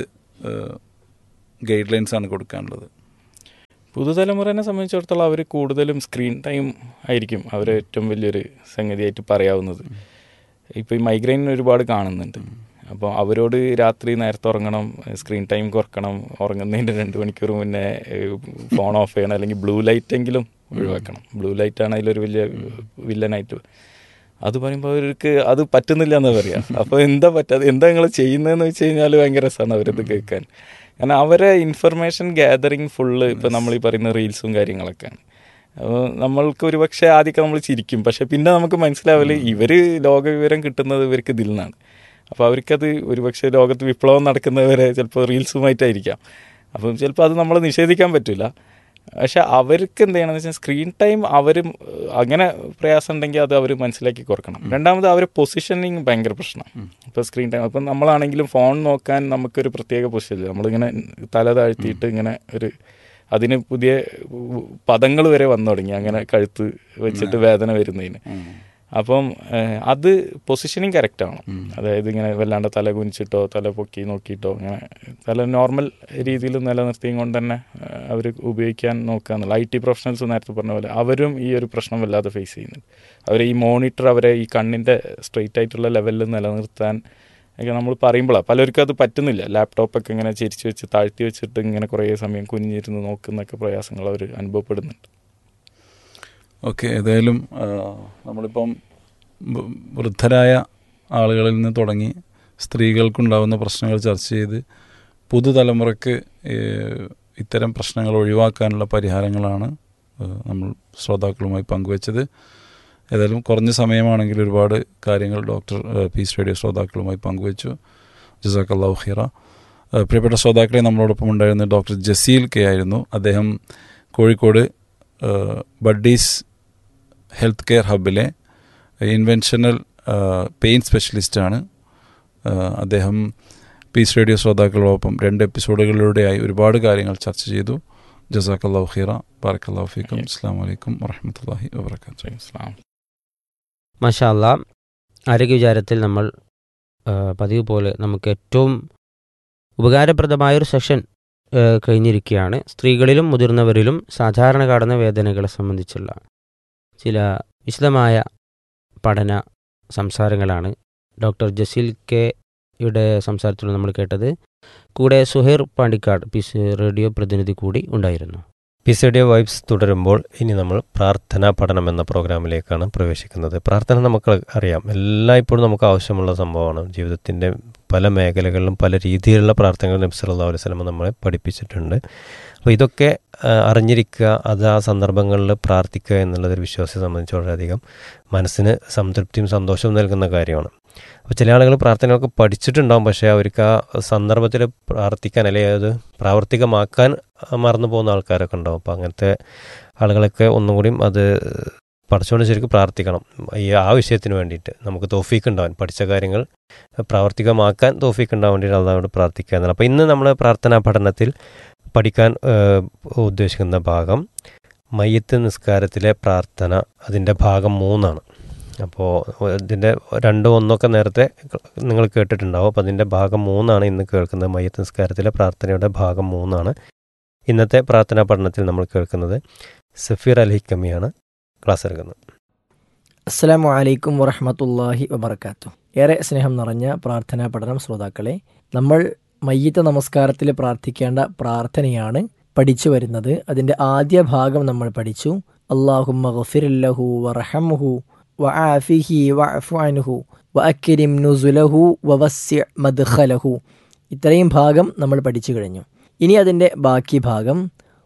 Speaker 3: ഗൈഡ് ലൈൻസാണ് കൊടുക്കാനുള്ളത്?
Speaker 4: പുതുതലമുറനെ സംബന്ധിച്ചിടത്തോളം അവർ കൂടുതലും സ്ക്രീൻ ടൈം ആയിരിക്കും അവർ ഏറ്റവും വലിയൊരു സംഗതിയായിട്ട് പറയാവുന്നത്. ഇപ്പോൾ ഈ മൈഗ്രെയിൻ ഒരുപാട് കാണുന്നുണ്ട്. അപ്പോൾ അവരോട് രാത്രി നേരത്തെ ഉറങ്ങണം, സ്ക്രീൻ ടൈം കുറക്കണം, ഉറങ്ങുന്നതിൻ്റെ രണ്ട് മണിക്കൂർ മുന്നേ ഫോൺ ഓഫ് ചെയ്യണം, അല്ലെങ്കിൽ ബ്ലൂ ലൈറ്റെങ്കിലും ഒഴിവാക്കണം. ബ്ലൂ ലൈറ്റാണ് അതിലൊരു വലിയ വില്ലനായിട്ട്. അത് പറയുമ്പോൾ അവർക്ക് അത് പറ്റുന്നില്ല എന്ന് പറയാം. അപ്പോൾ എന്താ പറ്റാതെ, എന്താ നിങ്ങൾ ചെയ്യുന്നതെന്ന് വെച്ച് കഴിഞ്ഞാൽ ഭയങ്കര രസമാണ് അവരത് കേൾക്കാൻ. കാരണം അവരെ ഇൻഫർമേഷൻ ഗ്യാതറിങ് ഫുള്ള് ഇപ്പോൾ നമ്മൾ ഈ പറയുന്ന റീൽസും കാര്യങ്ങളൊക്കെയാണ്. അപ്പോൾ നമ്മൾക്ക് ഒരു പക്ഷേ ആദ്യമൊക്കെ നമ്മൾ ചിരിക്കും, പക്ഷേ പിന്നെ നമുക്ക് മനസ്സിലാവില്ല ഇവർ ലോകവിവരം കിട്ടുന്നത് ഇവർക്ക് ഇതിൽ നിന്നാണ്. അപ്പോൾ അവർക്കത് ഒരുപക്ഷെ ലോകത്ത് വിപ്ലവം നടക്കുന്നവരെ ചിലപ്പോൾ റീൽസുമായിട്ടായിരിക്കാം. അപ്പം ചിലപ്പോൾ അത് നമ്മൾ നിഷേധിക്കാൻ പറ്റില്ല. പക്ഷെ അവർക്ക് എന്ത് ചെയ്യണമെന്ന് വെച്ചാൽ സ്ക്രീൻ ടൈം അവർ അങ്ങനെ പ്രയാസം ഉണ്ടെങ്കിൽ അത് അവർ മനസ്സിലാക്കി കുറക്കണം. രണ്ടാമത് അവർ പൊസിഷനിങ് ഭയങ്കര പ്രശ്നം. ഇപ്പോൾ സ്ക്രീൻ ടൈം, അപ്പം നമ്മളാണെങ്കിലും ഫോൺ നോക്കാൻ നമുക്കൊരു പ്രത്യേക പൊസിഷനില്ല. നമ്മളിങ്ങനെ തല താഴ്ത്തിയിട്ട് ഇങ്ങനെ ഒരു, അതിന് പുതിയ പദങ്ങൾ വരെ വന്നു തുടങ്ങി, അങ്ങനെ കഴുത്ത് വെച്ചിട്ട് വേദന വരുന്നതിന്. അപ്പം അത് പൊസിഷനിങ് കറക്റ്റാണ്. അതായത് ഇങ്ങനെ വല്ലാണ്ട് തല കുനിച്ചിട്ടോ തല പൊക്കി നോക്കിയിട്ടോ അങ്ങനെ തല നോർമൽ രീതിയിൽ നിലനിർത്തിയും കൊണ്ട് തന്നെ അവർ ഉപയോഗിക്കാൻ നോക്കുക എന്നുള്ള. ഐ ടി പ്രൊഫഷണൽസ് നേരത്തെ പറഞ്ഞ പോലെ അവരും ഈ ഒരു പ്രശ്നം വല്ലാതെ ഫേസ് ചെയ്യുന്നുണ്ട്. അവർ ഈ മോണിറ്റർ അവരെ ഈ കണ്ണിൻ്റെ സ്ട്രെയിറ്റ് ആയിട്ടുള്ള ലെവലിൽ നിലനിർത്താൻ ഒക്കെ നമ്മൾ പറയുമ്പോഴാണ് പലർക്കും അത് പറ്റുന്നില്ല. ലാപ്ടോപ്പൊക്കെ ഇങ്ങനെ ചെരിച്ച് വെച്ച് താഴ്ത്തി വെച്ചിട്ട് ഇങ്ങനെ കുറേ സമയം കുനിഞ്ഞിരുന്ന് നോക്കുന്നൊക്കെ പ്രയാസങ്ങൾ അവർ അനുഭവപ്പെടുന്നുണ്ട്.
Speaker 3: ഓക്കെ, ഏതായാലും നമ്മളിപ്പം വൃദ്ധരായ ആളുകളിൽ നിന്ന് തുടങ്ങി സ്ത്രീകൾക്കുണ്ടാകുന്ന പ്രശ്നങ്ങൾ ചർച്ച ചെയ്ത് പുതുതലമുറയ്ക്ക് ഇത്തരം പ്രശ്നങ്ങൾ ഒഴിവാക്കാനുള്ള പരിഹാരങ്ങളാണ് നമ്മൾ ശ്രോതാക്കളുമായി പങ്കുവച്ചത്. ഏതായാലും കുറഞ്ഞ സമയമാണെങ്കിൽ ഒരുപാട് കാര്യങ്ങൾ ഡോക്ടർ പീസ് റേഡിയോ ശ്രോതാക്കളുമായി പങ്കുവച്ചു. ജസാക്കല്ലാഹു ഖൈറ. പ്രിയപ്പെട്ട ശ്രോതാക്കളെ, നമ്മളോടൊപ്പം ഉണ്ടായിരുന്ന ഡോക്ടർ ജസീൽ കെ ആയിരുന്നു. അദ്ദേഹം Kozhikode buddies health care ഹബിലെ ഇൻവെൻഷണൽ pain സ്പെഷ്യലിസ്റ്റാണ്. അദ്ദേഹം പീസ് റേഡിയോ ശ്രോതാക്കളോടൊപ്പം രണ്ട് എപ്പിസോഡുകളിലൂടെയായി ഒരുപാട് കാര്യങ്ങൾ ചർച്ച ചെയ്തു. ജസാക്കല്ലാഹു ഖൈറ. ബാറക്കല്ലാഹു ഫീക്കും. അസ്സലാമു അലൈക്കും വറഹ്മത്തുള്ളാഹി വബറകാതുഹു.
Speaker 1: മാഷാ അല്ലാ. ആരോഗ്യ വിചാരത്തിൽ നമ്മൾ പതിവ് പോലെ നമുക്ക് ഏറ്റവും ഉപകാരപ്രദമായൊരു സെഷൻ കഴിഞ്ഞിരിക്കുകയാണ്. സ്ത്രീകളിലും മുതിർന്നവരിലും സാധാരണ കാണുന്ന വേദനകളെ സംബന്ധിച്ചുള്ള ചില വിശദമായ പഠന സംസാരങ്ങളാണ് ഡോക്ടർ ജസീൽ കെയുടെ സംസാരത്തിലൂടെ നമ്മൾ കേട്ടത്. കൂടെ സുഹൈർ പാണ്ടിക്കാട് പീസ് റേഡിയോ പ്രതിനിധി കൂടി ഉണ്ടായിരുന്നു.
Speaker 2: പീസ് റേഡിയോ വൈബ്സ് തുടരുമ്പോൾ ഇനി നമ്മൾ പ്രാർത്ഥനാ പഠനം എന്ന പ്രോഗ്രാമിലേക്കാണ് പ്രവേശിക്കുന്നത്. പ്രാർത്ഥന നമുക്ക് അറിയാം, എല്ലായ്പ്പോഴും നമുക്ക് ആവശ്യമുള്ള സംഭവമാണ്. ജീവിതത്തിൻ്റെ പല മേഖലകളിലും പല രീതിയിലുള്ള പ്രാർത്ഥനകൾ നബി സല്ലല്ലാഹു അലൈഹി വസല്ലം നമ്മളെ പഠിപ്പിച്ചിട്ടുണ്ട്. അപ്പോൾ ഇതൊക്കെ അറിഞ്ഞിരിക്കുക, അത് ആ സന്ദർഭങ്ങളിൽ പ്രാർത്ഥിക്കുക എന്നുള്ളതൊരു വിശ്വാസിയെ സംബന്ധിച്ച് വളരെയധികം മനസ്സിന് സംതൃപ്തിയും സന്തോഷവും നൽകുന്ന കാര്യമാണ്. അപ്പോൾ ചില ആളുകൾ പ്രാർത്ഥനകളൊക്കെ പഠിച്ചിട്ടുണ്ടാകും, പക്ഷേ അവർക്ക് ആ സന്ദർഭത്തിൽ പ്രാർത്ഥിക്കാൻ അല്ലെങ്കിൽ അത് പ്രാവർത്തികമാക്കാൻ മറന്നു പോകുന്ന ആൾക്കാരൊക്കെ ഉണ്ടാകും. അപ്പോൾ അങ്ങനത്തെ ആളുകളൊക്കെ ഒന്നും കൂടിയും അത് പഠിച്ചുകൊണ്ട് ശരിക്കും പ്രാർത്ഥിക്കണം. ഈ ആ വിഷയത്തിന് വേണ്ടിയിട്ട് നമുക്ക് തൗഫീക്ക് ഉണ്ടാവാൻ, പഠിച്ച കാര്യങ്ങൾ പ്രാവർത്തികമാക്കാൻ തൗഫീക്ക് ഉണ്ടാവാൻ വേണ്ടിയിട്ട് അള്ളാഹുവോട് പ്രാർത്ഥിക്കുക എന്നുള്ളത്. അപ്പോൾ ഇന്ന് നമ്മൾ പ്രാർത്ഥനാ പഠനത്തിൽ പഠിക്കാൻ ഉദ്ദേശിക്കുന്ന ഭാഗം മയ്യിത്ത് നിസ്കാരത്തിലെ പ്രാർത്ഥന, അതിൻ്റെ ഭാഗം മൂന്നാണ്. അപ്പോൾ ഇതിൻ്റെ രണ്ടോ ഒന്നൊക്കെ നേരത്തെ നിങ്ങൾ കേട്ടിട്ടുണ്ടാവും. അപ്പോൾ അതിൻ്റെ ഭാഗം മൂന്നാണ് ഇന്ന് കേൾക്കുന്നത്. മയ്യത്ത് നിസ്കാരത്തിലെ പ്രാർത്ഥനയുടെ ഭാഗം മൂന്നാണ് ഇന്നത്തെ പ്രാർത്ഥനാ പഠനത്തിൽ നമ്മൾ കേൾക്കുന്നത്. സഫീർ അൽ ഹിക്കമിയാണ് ക്ലാസ് എടുക്കുന്നത്.
Speaker 5: അസ്സലാമു അലൈക്കും വറഹ്മത്തുള്ളാഹി വബറകാതുഹു. ഏറെ സ്നേഹം നിറഞ്ഞ പ്രാർത്ഥനാ പഠനം ശ്രോതാക്കളെ, നമ്മൾ മയ്യിത്ത് നമസ്കാരത്തിൽ പ്രാർത്ഥിക്കേണ്ട പ്രാർത്ഥനയാണ് പഠിച്ചു വരുന്നത്. അതിൻ്റെ ആദ്യ ഭാഗം നമ്മൾ പഠിച്ചു. അല്ലാഹുമ്മ ഗഫിർ ലഹു വറഹംഹു വആഫിഹി വഅഫു അൻഹു വഅക്രിം നുസുലഹു വവസ്സി മദ്ഖലഹു. ഇത്രയും ഭാഗം നമ്മൾ പഠിച്ചു കഴിഞ്ഞു. ഇനി അതിൻ്റെ ബാക്കി ഭാഗം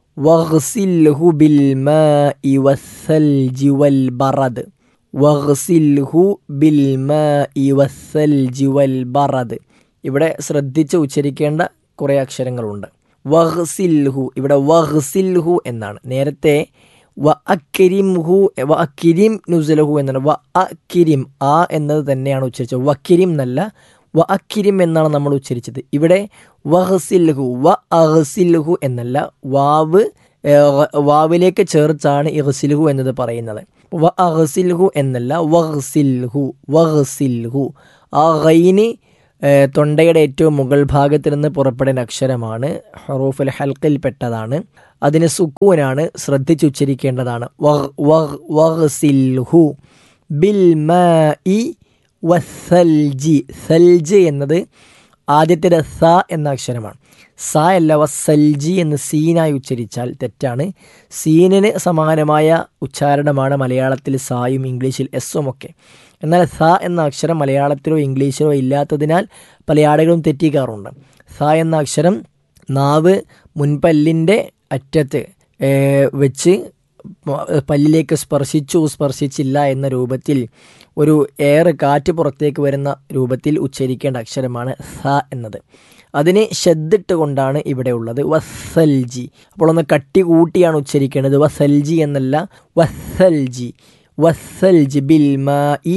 Speaker 5: വഗ്സിൽഹു ബിൽ മാഇ വസ്സൽജി വൽ ബറദ്. വഗ്സിൽഹു ബിൽ മാഇ വസ്സൽജി വൽ ബറദ്. ഇവിടെ ശ്രദ്ധിച്ച് ഉച്ചരിക്കേണ്ട കുറേ അക്ഷരങ്ങളുണ്ട്. വഗ്സിൽഹു, ഇവിടെ വഗ്സിൽഹു എന്നാണ്. നേരത്തെ വ അക്കിരിംഹു വ അക്കിരിം നുസുലഹു എന്നാണ്. വ അക്കിരിം, ആ എന്നത് തന്നെയാണ് ഉച്ചരിച്ചത്. വക്കിരിം എന്നല്ല, വ അക്കിരിം എന്നാണ് നമ്മൾ ഉച്ചരിച്ചത്. ഇവിടെ വഗ്സിൽഹു, വ അഗ്സിൽഹു എന്നല്ല, വാവ് വാവിലേക്ക് ചേർത്താണ് ഇഗ്സിൽഹു എന്നത് പറയുന്നത്. വ അഗ്സിൽഹു എന്നല്ല, വഗ്സിൽഹു വഗ്സിൽഹു. ആ ഗൈന് തൊണ്ടയുടെ ഏറ്റവും മുകൾ ഭാഗത്ത് നിന്ന് പുറപ്പെടുന്ന അക്ഷരമാണ്, ഹറൂഫുൽ ഹൽക്കിൽ പെട്ടതാണ്. അതിന് സുക്കൂനാണ്, ശ്രദ്ധിച്ചുച്ചരിക്കേണ്ടതാണ്. വഗ് വഗ് വഗ്സിൽഹു ബിൽ മാഇ വസ്സൽജി. സൽജ് എന്നത് ആദ്യത്തെ സ എന്ന അക്ഷരമാണ്. സ അല്ല, വസ്സൽജി എന്ന് സീനായി ഉച്ചരിച്ചാൽ തെറ്റാണ്. സീനിന് സമാനമായ ഉച്ചാരണമാണ് മലയാളത്തിൽ സായും ഇംഗ്ലീഷിൽ എസ്സും ഒക്കെ. എന്നാൽ സ എന്ന അക്ഷരം മലയാളത്തിലോ ഇംഗ്ലീഷിലോ ഇല്ലാത്തതിനാൽ പല ആളുകളും തെറ്റിക്കാറുണ്ട്. സ എന്ന അക്ഷരം നാവ് മുൻപല്ലിൻ്റെ അറ്റത്ത് വെച്ച് പല്ലിലേക്ക് സ്പർശിച്ചു സ്പർശിച്ചില്ല എന്ന രൂപത്തിൽ ഒരു എയർ കാറ്റ് പുറത്തേക്ക് വരുന്ന രൂപത്തിൽ ഉച്ചരിക്കേണ്ട അക്ഷരമാണ് സ എന്നത്. അതിന് ഷദ്ദിട്ട് കൊണ്ടാണ് ഇവിടെ ഉള്ളത്. വസ്സൽജി. അപ്പോൾ ഒന്ന് കട്ടി കൂട്ടിയാണ് ഉച്ചരിക്കേണ്ടത്. വസൽജി എന്നല്ല, വസ്സൽജി. വസ്സൽജി ബിൽ മാഇ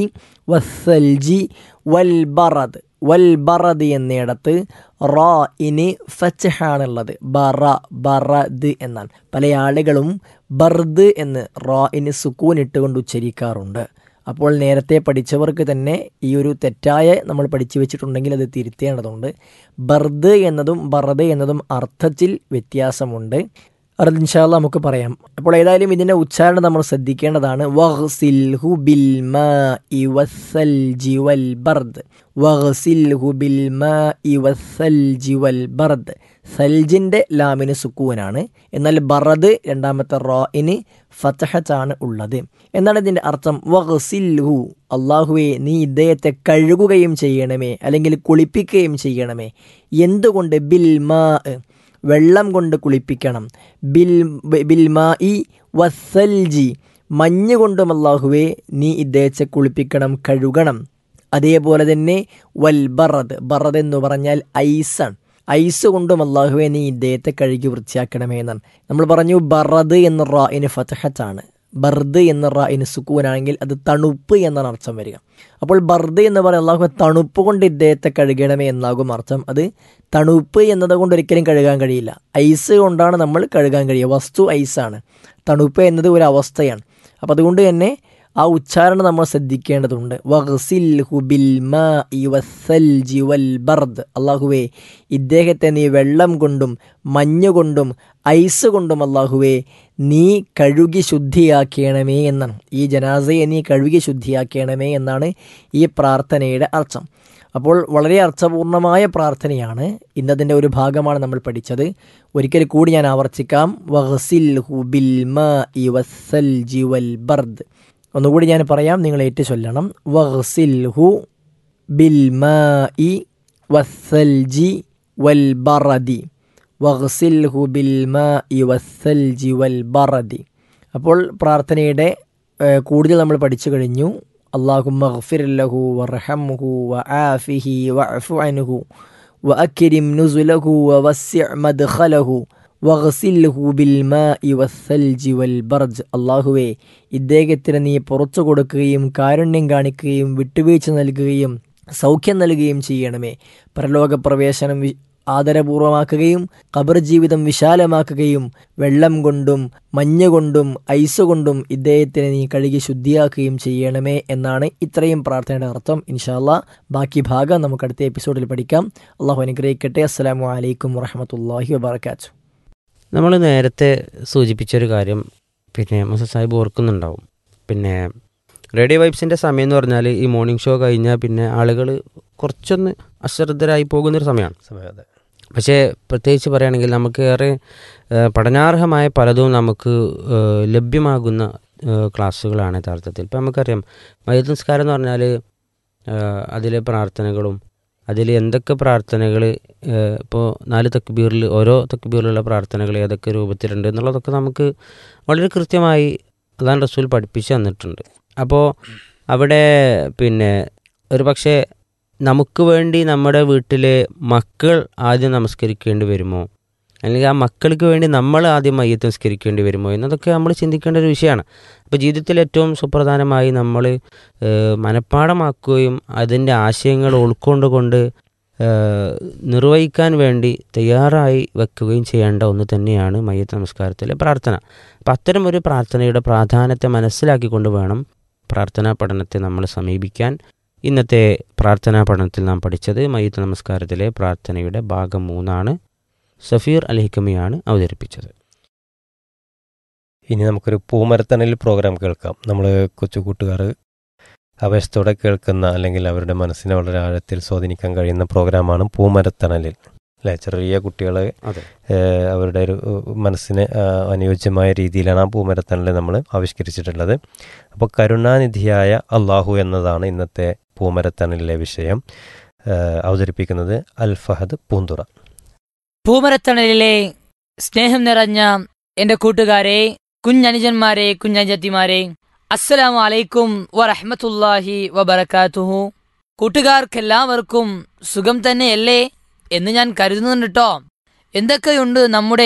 Speaker 5: വസ്സൽജി വൽ ബറദ്. വൽ ബറദ് എന്നിടത്ത് റാ ഇന് ഫത്ഹാണുള്ളത്. ബറ ബറദ് എന്നാണ്. പല ആളുകളും ബർദ് എന്ന് റാ ഇന് സുക്കൂൻ ഇട്ടുകൊണ്ട് ഉച്ചരിക്കാറുണ്ട്. അപ്പോൾ നേരത്തെ പഠിച്ചവർക്ക് തന്നെ ഈ ഒരു തെറ്റായ നമ്മൾ പഠിച്ചു വെച്ചിട്ടുണ്ടെങ്കിൽ അത് തിരുത്തേണ്ടതുണ്ട്. ബർദ് എന്നതും ബറദ് എന്നതും അർത്ഥത്തിൽ വ്യത്യാസമുണ്ട്. അത് ഇൻഷാ അല്ലാഹ് നമുക്ക് പറയാം. അപ്പോൾ ഏതായാലും ഇതിൻ്റെ ഉച്ചാരണം നമ്മൾ ശ്രദ്ധിക്കേണ്ടതാണ്. വഗ്സിൽഹു ബിൽ മാഇ വസ്സൽജി വൽ ബർദ്. വഗ്സിൽഹു ബിൽ മാഇ വസ്സൽജി വൽ ബർദ്. സൽജിൻ്റെ ലാമിന് സുക്കൂനാണ്, എന്നാൽ ബറദ് രണ്ടാമത്തെ റാഇന് ഫത്ഹത്താണ് ഉള്ളത്. എന്താണ് ഇതിൻ്റെ അർത്ഥം? വഗ്സിൽഹു, അല്ലാഹുവേ നീ ഇദ്ദേഹത്തെ കഴുകുകയും ചെയ്യണമേ, അല്ലെങ്കിൽ കുളിപ്പിക്കുകയും ചെയ്യണമേ. എന്തുകൊണ്ട്? ബിൽ മാ, വെള്ളം കൊണ്ട് കുളിപ്പിക്കണം. ബിൽ ബിൽ മാഇ വസ്സൽജി, മഞ്ഞ് കൊണ്ടും അല്ലാഹുവേ നീ ഇദ്ദേഹത്തെ കുളിപ്പിക്കണം, കഴുകണം. അതേപോലെ തന്നെ വൽ ബറദ്, ബറദ് എന്ന് പറഞ്ഞാൽ ഐസാണ്. ഐസ് കൊണ്ടും അല്ലാഹുവേ നീ ഇദ്ദേഹത്തെ കഴുകി വൃത്തിയാക്കണമേ എന്നാണ്. നമ്മൾ പറഞ്ഞു ബറദ് എന്ന റാഇന് ഫത്ഹത്താണ്, ബർദ് എന്ന റാഇന് സുക്കൂനാണെങ്കിൽ അത് തണുപ്പ് എന്നാണ് അർത്ഥം വരിക. അപ്പോൾ ബർദ് എന്ന് പറയുന്ന അല്ലാഹു തണുപ്പ് കൊണ്ട് ഇദ്ദേഹത്തെ കഴുകണമേ എന്നാകും അർത്ഥം. അത് തണുപ്പ് എന്നത് കൊണ്ട് ഒരിക്കലും കഴുകാൻ കഴിയില്ല. ഐസ് കൊണ്ടാണ് നമ്മൾ കഴുകാൻ കഴിയുക. വസ്തു ഐസാണ്, തണുപ്പ് എന്നത് ഒരു അവസ്ഥയാണ്. അപ്പോൾ അതുകൊണ്ട് തന്നെ ആ ഉച്ചാരണം നമ്മൾ ശ്രദ്ധിക്കേണ്ടതുണ്ട്. വഗ്സിൽഹു ബിൽ മാഇ വസ്സൽജി വൽ ബർദ്. അല്ലാഹുവേ ഇദ്ദേഹത്തെ നീ വെള്ളം കൊണ്ടും മഞ്ഞ് കൊണ്ടും ഐസ് കൊണ്ടും അല്ലാഹുവേ നീ കഴുകി ശുദ്ധിയാക്കണമേ എന്നാണ്. ഈ ജനാസയെ നീ കഴുകി ശുദ്ധിയാക്കണമേ എന്നാണ് ഈ പ്രാർത്ഥനയുടെ അർത്ഥം. അപ്പോൾ വളരെ അർത്ഥപൂർണമായ പ്രാർത്ഥനയാണ്. ഇന്നതിൻ്റെ ഒരു ഭാഗമാണ് നമ്മൾ പഠിച്ചത്. ഒരിക്കൽ കൂടി ഞാൻ ആവർത്തിക്കാം. വഗ്സിൽഹു ബിൽ മാഇ വസ്സൽജി വൽ ബർദ്. ഒന്നുകൂടി ഞാൻ പറയാം, നിങ്ങൾ ഏറ്റു ചൊല്ലണം. വഗ്സിൽഹു ബിൽ മാഇ വസ്സൽജി വൽ ബറദി. വഗ്സിൽഹു ബിൽ മാഇ വസ്സൽജി വൽ ബറദി. അപ്പോൾ പ്രാർത്ഥനയുടെ കൂടുതൽ നമ്മൾ പഠിച്ചു കഴിഞ്ഞു. അല്ലാഹുമ്മ ഗ്ഫിർ ലഹു വർഹംഹു വആഫിഹി വഅഫു അൻഹു വഅക്രിം നുസുലഹു വവസ്സി മദ്ഖലഹു വഗ്സിൽഹു ബിൽ മാഇ വസ്സൽജി വൽ ബർദ്. അല്ലാഹുവേ ഇദ്ദേഹത്തിന് നീ പുറത്തു കൊടുക്കുകയും കാരുണ്യം കാണിക്കുകയും വിട്ടുവീഴ്ച നൽകുകയും സൗഖ്യം നൽകുകയും ചെയ്യണമേ. പരലോക പ്രവേശനം ആദരപൂർവമാക്കുകയും ഖബർ ജീവിതം വിശാലമാക്കുകയും വെള്ളം കൊണ്ടും മഞ്ഞ് കൊണ്ടും ഐസ് കൊണ്ടും ഇദ്ദേഹത്തിനെ നീ കഴുകി ശുദ്ധിയാക്കുകയും ചെയ്യണമേ എന്നാണ് ഇത്രയും പ്രാർത്ഥനയുടെ അർത്ഥം. ഇൻഷാ അല്ലാഹ് ബാക്കി ഭാഗം നമുക്ക് അടുത്ത എപ്പിസോഡിൽ പഠിക്കാം. അള്ളാഹു അനുഗ്രഹിക്കട്ടെ. അസ്സലാമു അലൈക്കും വറഹ്മത്തുള്ളാഹി വബറകാതുഹു.
Speaker 1: നമ്മൾ നേരത്തെ സൂചിപ്പിച്ചൊരു കാര്യം പിന്നെ മുസ സാഹിബ് ഓർക്കുന്നുണ്ടാവും. പിന്നെ റേഡിയോ വൈബ്സിൻ്റെ സമയം എന്ന് പറഞ്ഞാൽ ഈ മോർണിംഗ് ഷോ കഴിഞ്ഞാൽ പിന്നെ ആളുകൾ കുറച്ചൊന്ന് അശ്രദ്ധരായി പോകുന്നൊരു സമയമാണ്.
Speaker 2: സമയം
Speaker 1: പക്ഷേ പ്രത്യേകിച്ച് പറയുകയാണെങ്കിൽ നമുക്ക് ഏറെ പഠനാർഹമായ പലതും നമുക്ക് ലഭ്യമാകുന്ന ക്ലാസ്സുകളാണ് യഥാർത്ഥത്തിൽ. ഇപ്പം നമുക്കറിയാം മയ്യിത്ത് നിസ്കാരം എന്ന് പറഞ്ഞാൽ അതിലെ പ്രാർത്ഥനകളും അതിൽ എന്തൊക്കെ പ്രാർത്ഥനകൾ ഇപ്പോൾ നാല് തക്ബീറിൽ ഓരോ തക്ബീറിലുള്ള പ്രാർത്ഥനകൾ ഏതൊക്കെ രൂപത്തിലുണ്ട് എന്നുള്ളതൊക്കെ നമുക്ക് വളരെ കൃത്യമായി അതാണ് റസൂൽ പഠിപ്പിച്ച് തന്നിട്ടുണ്ട്. അപ്പോൾ അവിടെ പിന്നെ ഒരു പക്ഷേ നമുക്ക് വേണ്ടി നമ്മുടെ വീട്ടിലെ മക്കൾ ആദ്യം നമസ്കരിക്കേണ്ടി വരുമോ, അല്ലെങ്കിൽ ആ മക്കൾക്ക് വേണ്ടി നമ്മൾ ആദ്യം മയ്യത്ത് നമസ്കരിക്കേണ്ടി വരുമോ എന്നതൊക്കെ നമ്മൾ ചിന്തിക്കേണ്ട ഒരു വിഷയമാണ്. അപ്പോൾ ജീവിതത്തിൽ ഏറ്റവും സുപ്രധാനമായി നമ്മൾ മനഃപ്പാഠമാക്കുകയും അതിൻ്റെ ആശയങ്ങൾ ഉൾക്കൊണ്ടുകൊണ്ട് നിർവഹിക്കാൻ വേണ്ടി തയ്യാറായി വെക്കുകയും ചെയ്യേണ്ട ഒന്ന് തന്നെയാണ് മയ്യത്ത് നമസ്കാരത്തിലെ പ്രാർത്ഥന. അപ്പം അത്തരം ഒരു പ്രാർത്ഥനയുടെ പ്രാധാന്യത്തെ മനസ്സിലാക്കിക്കൊണ്ട് വേണം പ്രാർത്ഥനാ പഠനത്തെ നമ്മൾ സമീപിക്കാൻ. ഇന്നത്തെ പ്രാർത്ഥനാ പഠനത്തിൽ നാം പഠിച്ചത് മയ്യിത്ത് നമസ്കാരത്തിലെ പ്രാർത്ഥനയുടെ ഭാഗം മൂന്നാണ്. സഫീർ അൽ ഹിക്കമിയാണ് അവതരിപ്പിച്ചത്.
Speaker 2: ഇനി നമുക്കൊരു പൂമരത്തണൽ പ്രോഗ്രാം കേൾക്കാം. നമ്മൾ കൊച്ചു കൂട്ടുകാർ ആവേശത്തോടെ കേൾക്കുന്ന അല്ലെങ്കിൽ അവരുടെ മനസ്സിനെ വളരെ ആഴത്തിൽ സ്വാധീനിക്കാൻ കഴിയുന്ന പ്രോഗ്രാമാണ് പൂമരത്തണലിൽ. അല്ലേ, ചെറിയ കുട്ടികൾ അവരുടെ ഒരു മനസ്സിന് അനുയോജ്യമായ രീതിയിലാണ് ആ പൂമരത്തണൽ നമ്മൾ ആവിഷ്കരിച്ചിട്ടുള്ളത്. അപ്പോൾ കരുണാനിധിയായ അള്ളാഹു എന്നതാണ് ഇന്നത്തെ പൂമരത്തണലിലെ വിഷയം. അവതരിപ്പിക്കുന്നത് അൽ ഫഹദ് പൂന്തുറ.
Speaker 6: പൂമരത്തണലിലെ സ്നേഹം നിറഞ്ഞ എൻ്റെ കൂട്ടുകാരെ, കുഞ്ഞനുജന്മാരെ, കുഞ്ഞനുജത്തിമാരെ, അസ്സലാമു അലൈക്കും വറഹ്മത്തുള്ളാഹി വബറകാതുഹു. കൂട്ടുകാർക്കെല്ലാവർക്കും സുഖം തന്നെയല്ലേ എന്ന് ഞാൻ കരുതുന്നുണ്ട് കേട്ടോ. എന്തൊക്കെയുണ്ട് നമ്മുടെ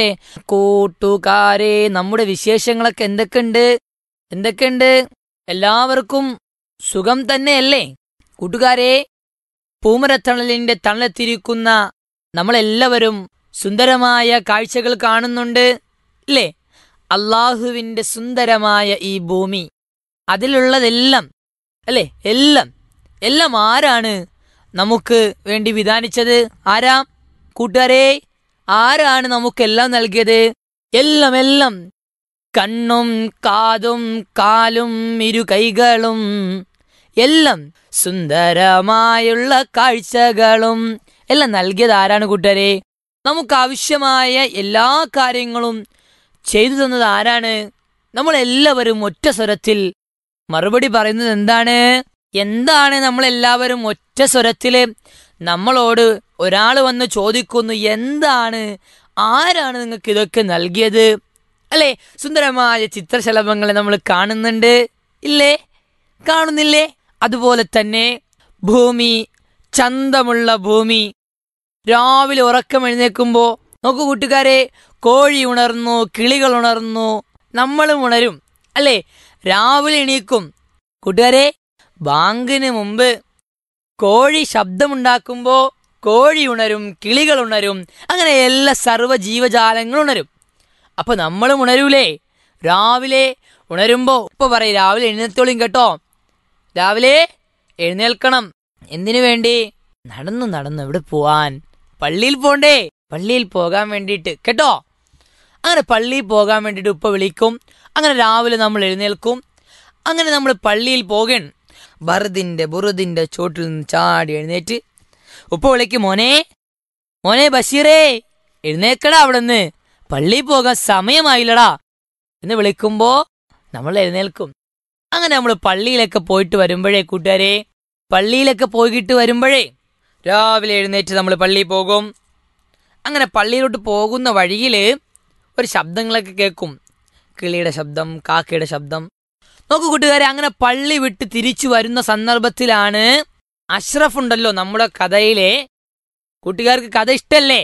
Speaker 6: കൂട്ടുകാരെ, നമ്മുടെ വിശേഷങ്ങളൊക്കെ എന്തൊക്കെയുണ്ട് എന്തൊക്കെയുണ്ട് എല്ലാവർക്കും സുഖം തന്നെയല്ലേ കൂട്ടുകാരെ? പൂമരത്തണലിന്റെ തണലെത്തിരിക്കുന്ന നമ്മളെല്ലാവരും സുന്ദരമായ കാഴ്ചകൾ കാണുന്നുണ്ട് ഇല്ലേ? അള്ളാഹുവിന്റെ സുന്ദരമായ ഈ ഭൂമി, അതിലുള്ളതെല്ലാം അല്ലേ, എല്ലാം എല്ലാം ആരാണ് നമുക്ക് വേണ്ടി വിധാനിച്ചത്? ആരാ കൂട്ടുകാരെ? ആരാണ് നമുക്കെല്ലാം നൽകിയത്? എല്ലാം എല്ലാം കണ്ണും കാതും കാലും ഇരു കൈകളും എല്ലാം സുന്ദരമായുള്ള കാഴ്ചകളും എല്ലാം നൽകിയത് ആരാണ് കൂട്ടുകാരെ? നമുക്ക് ആവശ്യമായ എല്ലാ കാര്യങ്ങളും ചെയ്തു തന്നത് ആരാണ്? നമ്മളെല്ലാവരും ഒറ്റ സ്വരത്തിൽ മറുപടി പറയുന്നത് എന്താണ്? എന്താണ് നമ്മളെല്ലാവരും ഒറ്റ സ്വരത്തില് നമ്മളോട് ഒരാൾ വന്ന് ചോദിക്കുന്നു, എന്താണ്, ആരാണ് നിങ്ങൾക്ക് ഇതൊക്കെ നൽകിയത്? അല്ലേ, സുന്ദരമായ ചിത്രശലഭങ്ങളെ നമ്മൾ കാണുന്നുണ്ട് ഇല്ലേ, കാണുന്നില്ലേ? അതുപോലെ തന്നെ ഭൂമി, ചന്തമുള്ള ഭൂമി, രാവിലെ ഉറക്കം എഴുന്നേൽക്കുമ്പോ നോക്കൂ കൂട്ടുകാരെ, കോഴി ഉണർന്നു, കിളികൾ ഉണർന്നു, നമ്മളും ഉണരും അല്ലേ? രാവിലെ എണീക്കും കൂട്ടുകാരെ, ബാങ്കിന് മുമ്പ് കോഴി ശബ്ദമുണ്ടാക്കുമ്പോ കോഴി ഉണരും, കിളികൾ ഉണരും, അങ്ങനെ എല്ലാ സർവ്വ ജീവജാലങ്ങളും ഉണരും. അപ്പൊ നമ്മളും ഉണരൂലേ? രാവിലെ ഉണരുമ്പോ ഉപ്പ പറയും, രാവിലെ എഴുന്നേൽത്തോളും കേട്ടോ, രാവിലെ എഴുന്നേൽക്കണം. എന്തിനു വേണ്ടി? നടന്നു നടന്നു എവിടെ പോവാൻ? പള്ളിയിൽ പോണ്ടേ? പള്ളിയിൽ പോകാൻ വേണ്ടിയിട്ട് കേട്ടോ. അങ്ങനെ പള്ളിയിൽ പോകാൻ വേണ്ടിയിട്ട് ഉപ്പ വിളിക്കും. അങ്ങനെ രാവിലെ നമ്മൾ എഴുന്നേൽക്കും. അങ്ങനെ നമ്മൾ പള്ളിയിൽ പോകണം. ബറുദിന്റെ ബുറുദിന്റെ ചോട്ടിൽ നിന്ന് ചാടി എഴുന്നേറ്റ് ഉപ്പ വിളിക്കും, മോനെ മോനെ ബഷീറേ എഴുന്നേക്കടാ, അവിടെ നിന്ന് പള്ളിയിൽ പോകാൻ സമയമായില്ലടാ എന്ന് വിളിക്കുമ്പോ നമ്മൾ എഴുന്നേൽക്കും. അങ്ങനെ നമ്മൾ പള്ളിയിലൊക്കെ പോയിട്ട് വരുമ്പോഴേ കൂട്ടുകാരെ, പള്ളിയിലൊക്കെ പോയിട്ട് വരുമ്പോഴേ രാവിലെ എഴുന്നേറ്റ് നമ്മൾ പള്ളിയിൽ പോകും. അങ്ങനെ പള്ളിയിലോട്ട് പോകുന്ന വഴിയിൽ ഒരു ശബ്ദങ്ങളൊക്കെ കേൾക്കും, കിളിയുടെ ശബ്ദം, കാക്കയുടെ ശബ്ദം. നോക്കൂ കൂട്ടുകാരെ, അങ്ങനെ പള്ളി വിട്ട് തിരിച്ചു വരുന്ന സന്ദർഭത്തിലാണ് അഷ്റഫ് ഉണ്ടല്ലോ നമ്മുടെ കഥയിലെ. കൂട്ടുകാർക്ക് കഥ ഇഷ്ടല്ലേ?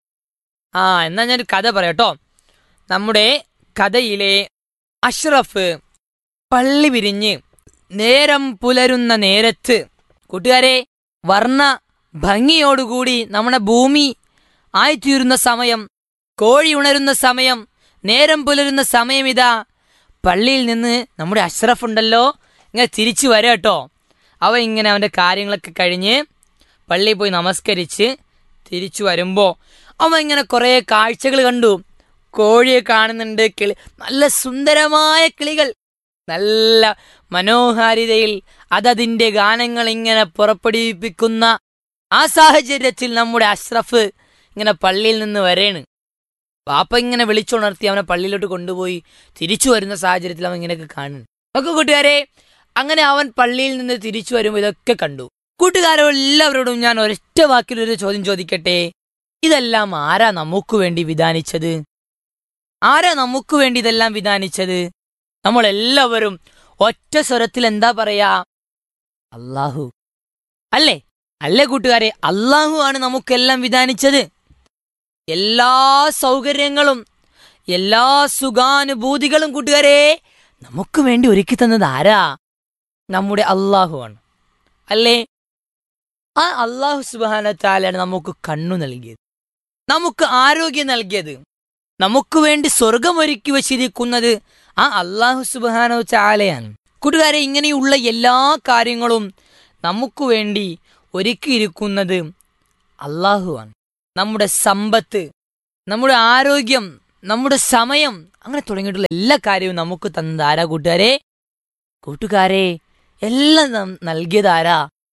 Speaker 6: ആ എന്നാ ഞാനൊരു കഥ പറയാട്ടോ. നമ്മുടെ കഥയിലെ അഷ്റഫ് പള്ളി പിരിഞ്ഞ് നേരം പുലരുന്ന നേരത്ത് കൂട്ടുകാരെ, വർണ്ണ ഭംഗിയോടുകൂടി നമ്മുടെ ഭൂമി ആയിത്തീരുന്ന സമയം, കോഴി ഉണരുന്ന സമയം, നേരം പുലരുന്ന സമയം, ഇതാ പള്ളിയിൽ നിന്ന് നമ്മുടെ അഷ്റഫ് ഉണ്ടല്ലോ ഇങ്ങനെ തിരിച്ചു വരാം കേട്ടോ. അവൻ ഇങ്ങനെ അവൻ്റെ കാര്യങ്ങളൊക്കെ കഴിഞ്ഞ് പള്ളിയിൽ പോയി നമസ്കരിച്ച് തിരിച്ചു വരുമ്പോൾ അവൻ ഇങ്ങനെ കുറേ കാഴ്ചകൾ കണ്ടു. കോഴിയെ കാണുന്നുണ്ട്, കിളി, നല്ല സുന്ദരമായ കിളികൾ, നല്ല മനോഹാരിതയിൽ അതതിൻ്റെ ഗാനങ്ങൾ ഇങ്ങനെ പുറപ്പെടുവിപ്പിക്കുന്ന ആ സാഹചര്യത്തിൽ നമ്മുടെ അഷ്റഫ് ഇങ്ങനെ പള്ളിയിൽ നിന്ന് വരേണ്. വാപ്പ ഇങ്ങനെ വിളിച്ചുണർത്തി അവനെ പള്ളിയിലോട്ട് കൊണ്ടുപോയി തിരിച്ചു വരുന്ന സാഹചര്യത്തിൽ അവൻ ഇങ്ങനെയൊക്കെ കാണുന്നു. ഒക്കെ കൂട്ടുകാരെ, അങ്ങനെ അവൻ പള്ളിയിൽ നിന്ന് തിരിച്ചു വരുമ്പോൾ ഇതൊക്കെ കണ്ടു. കൂട്ടുകാരോ എല്ലാവരോടും ഞാൻ ഒരൊറ്റ വാക്കിലൊരു ചോദ്യം ചോദിക്കട്ടെ. ഇതെല്ലാം ആരാ നമുക്ക് വേണ്ടി വിധാനിച്ചത്? ആരാ നമുക്ക് വേണ്ടി ഇതെല്ലാം വിധാനിച്ചത്? നമ്മളെല്ലാവരും ഒറ്റ സ്വരത്തിൽ എന്താ പറയാ? അല്ലാഹു. അല്ലേ അല്ലേ കൂട്ടുകാരെ? അല്ലാഹു ആണ് നമുക്കെല്ലാം വിധാനിച്ചത്. എല്ലാ സൗകര്യങ്ങളും എല്ലാ സുഖാനുഭൂതികളും കൂട്ടുകാരെ നമുക്ക് വേണ്ടി ഒരുക്കി തന്നത് ആരാ? നമ്മുടെ അല്ലാഹു ആണ്. അല്ലേ? ആ അല്ലാഹു സുബ്ഹാനഹു വ തആലയാണ് നമുക്ക് കണ്ണു നൽകിയത്, നമുക്ക് ആരോഗ്യം നൽകിയത്, നമുക്ക് വേണ്ടി സ്വർഗം ഒരുക്കി വച്ചിരിക്കുന്നത് ആ അല്ലാഹു സുബ്ഹാനഹു വ തആലയാണ്. കൂട്ടുകാരെ, ഇങ്ങനെയുള്ള എല്ലാ കാര്യങ്ങളും നമുക്ക് വേണ്ടി ഒരുക്കിയിരിക്കുന്നത് അല്ലാഹു ആണ്. നമ്മുടെ സമ്പത്ത്, നമ്മുടെ ആരോഗ്യം, നമ്മുടെ സമയം, അങ്ങനെ തുടങ്ങിയിട്ടുള്ള എല്ലാ കാര്യവും നമുക്ക് തന്നത് ആരാ കൂട്ടുകാരെ? കൂട്ടുകാരെ, എല്ലാം നൽകിയതാരാ?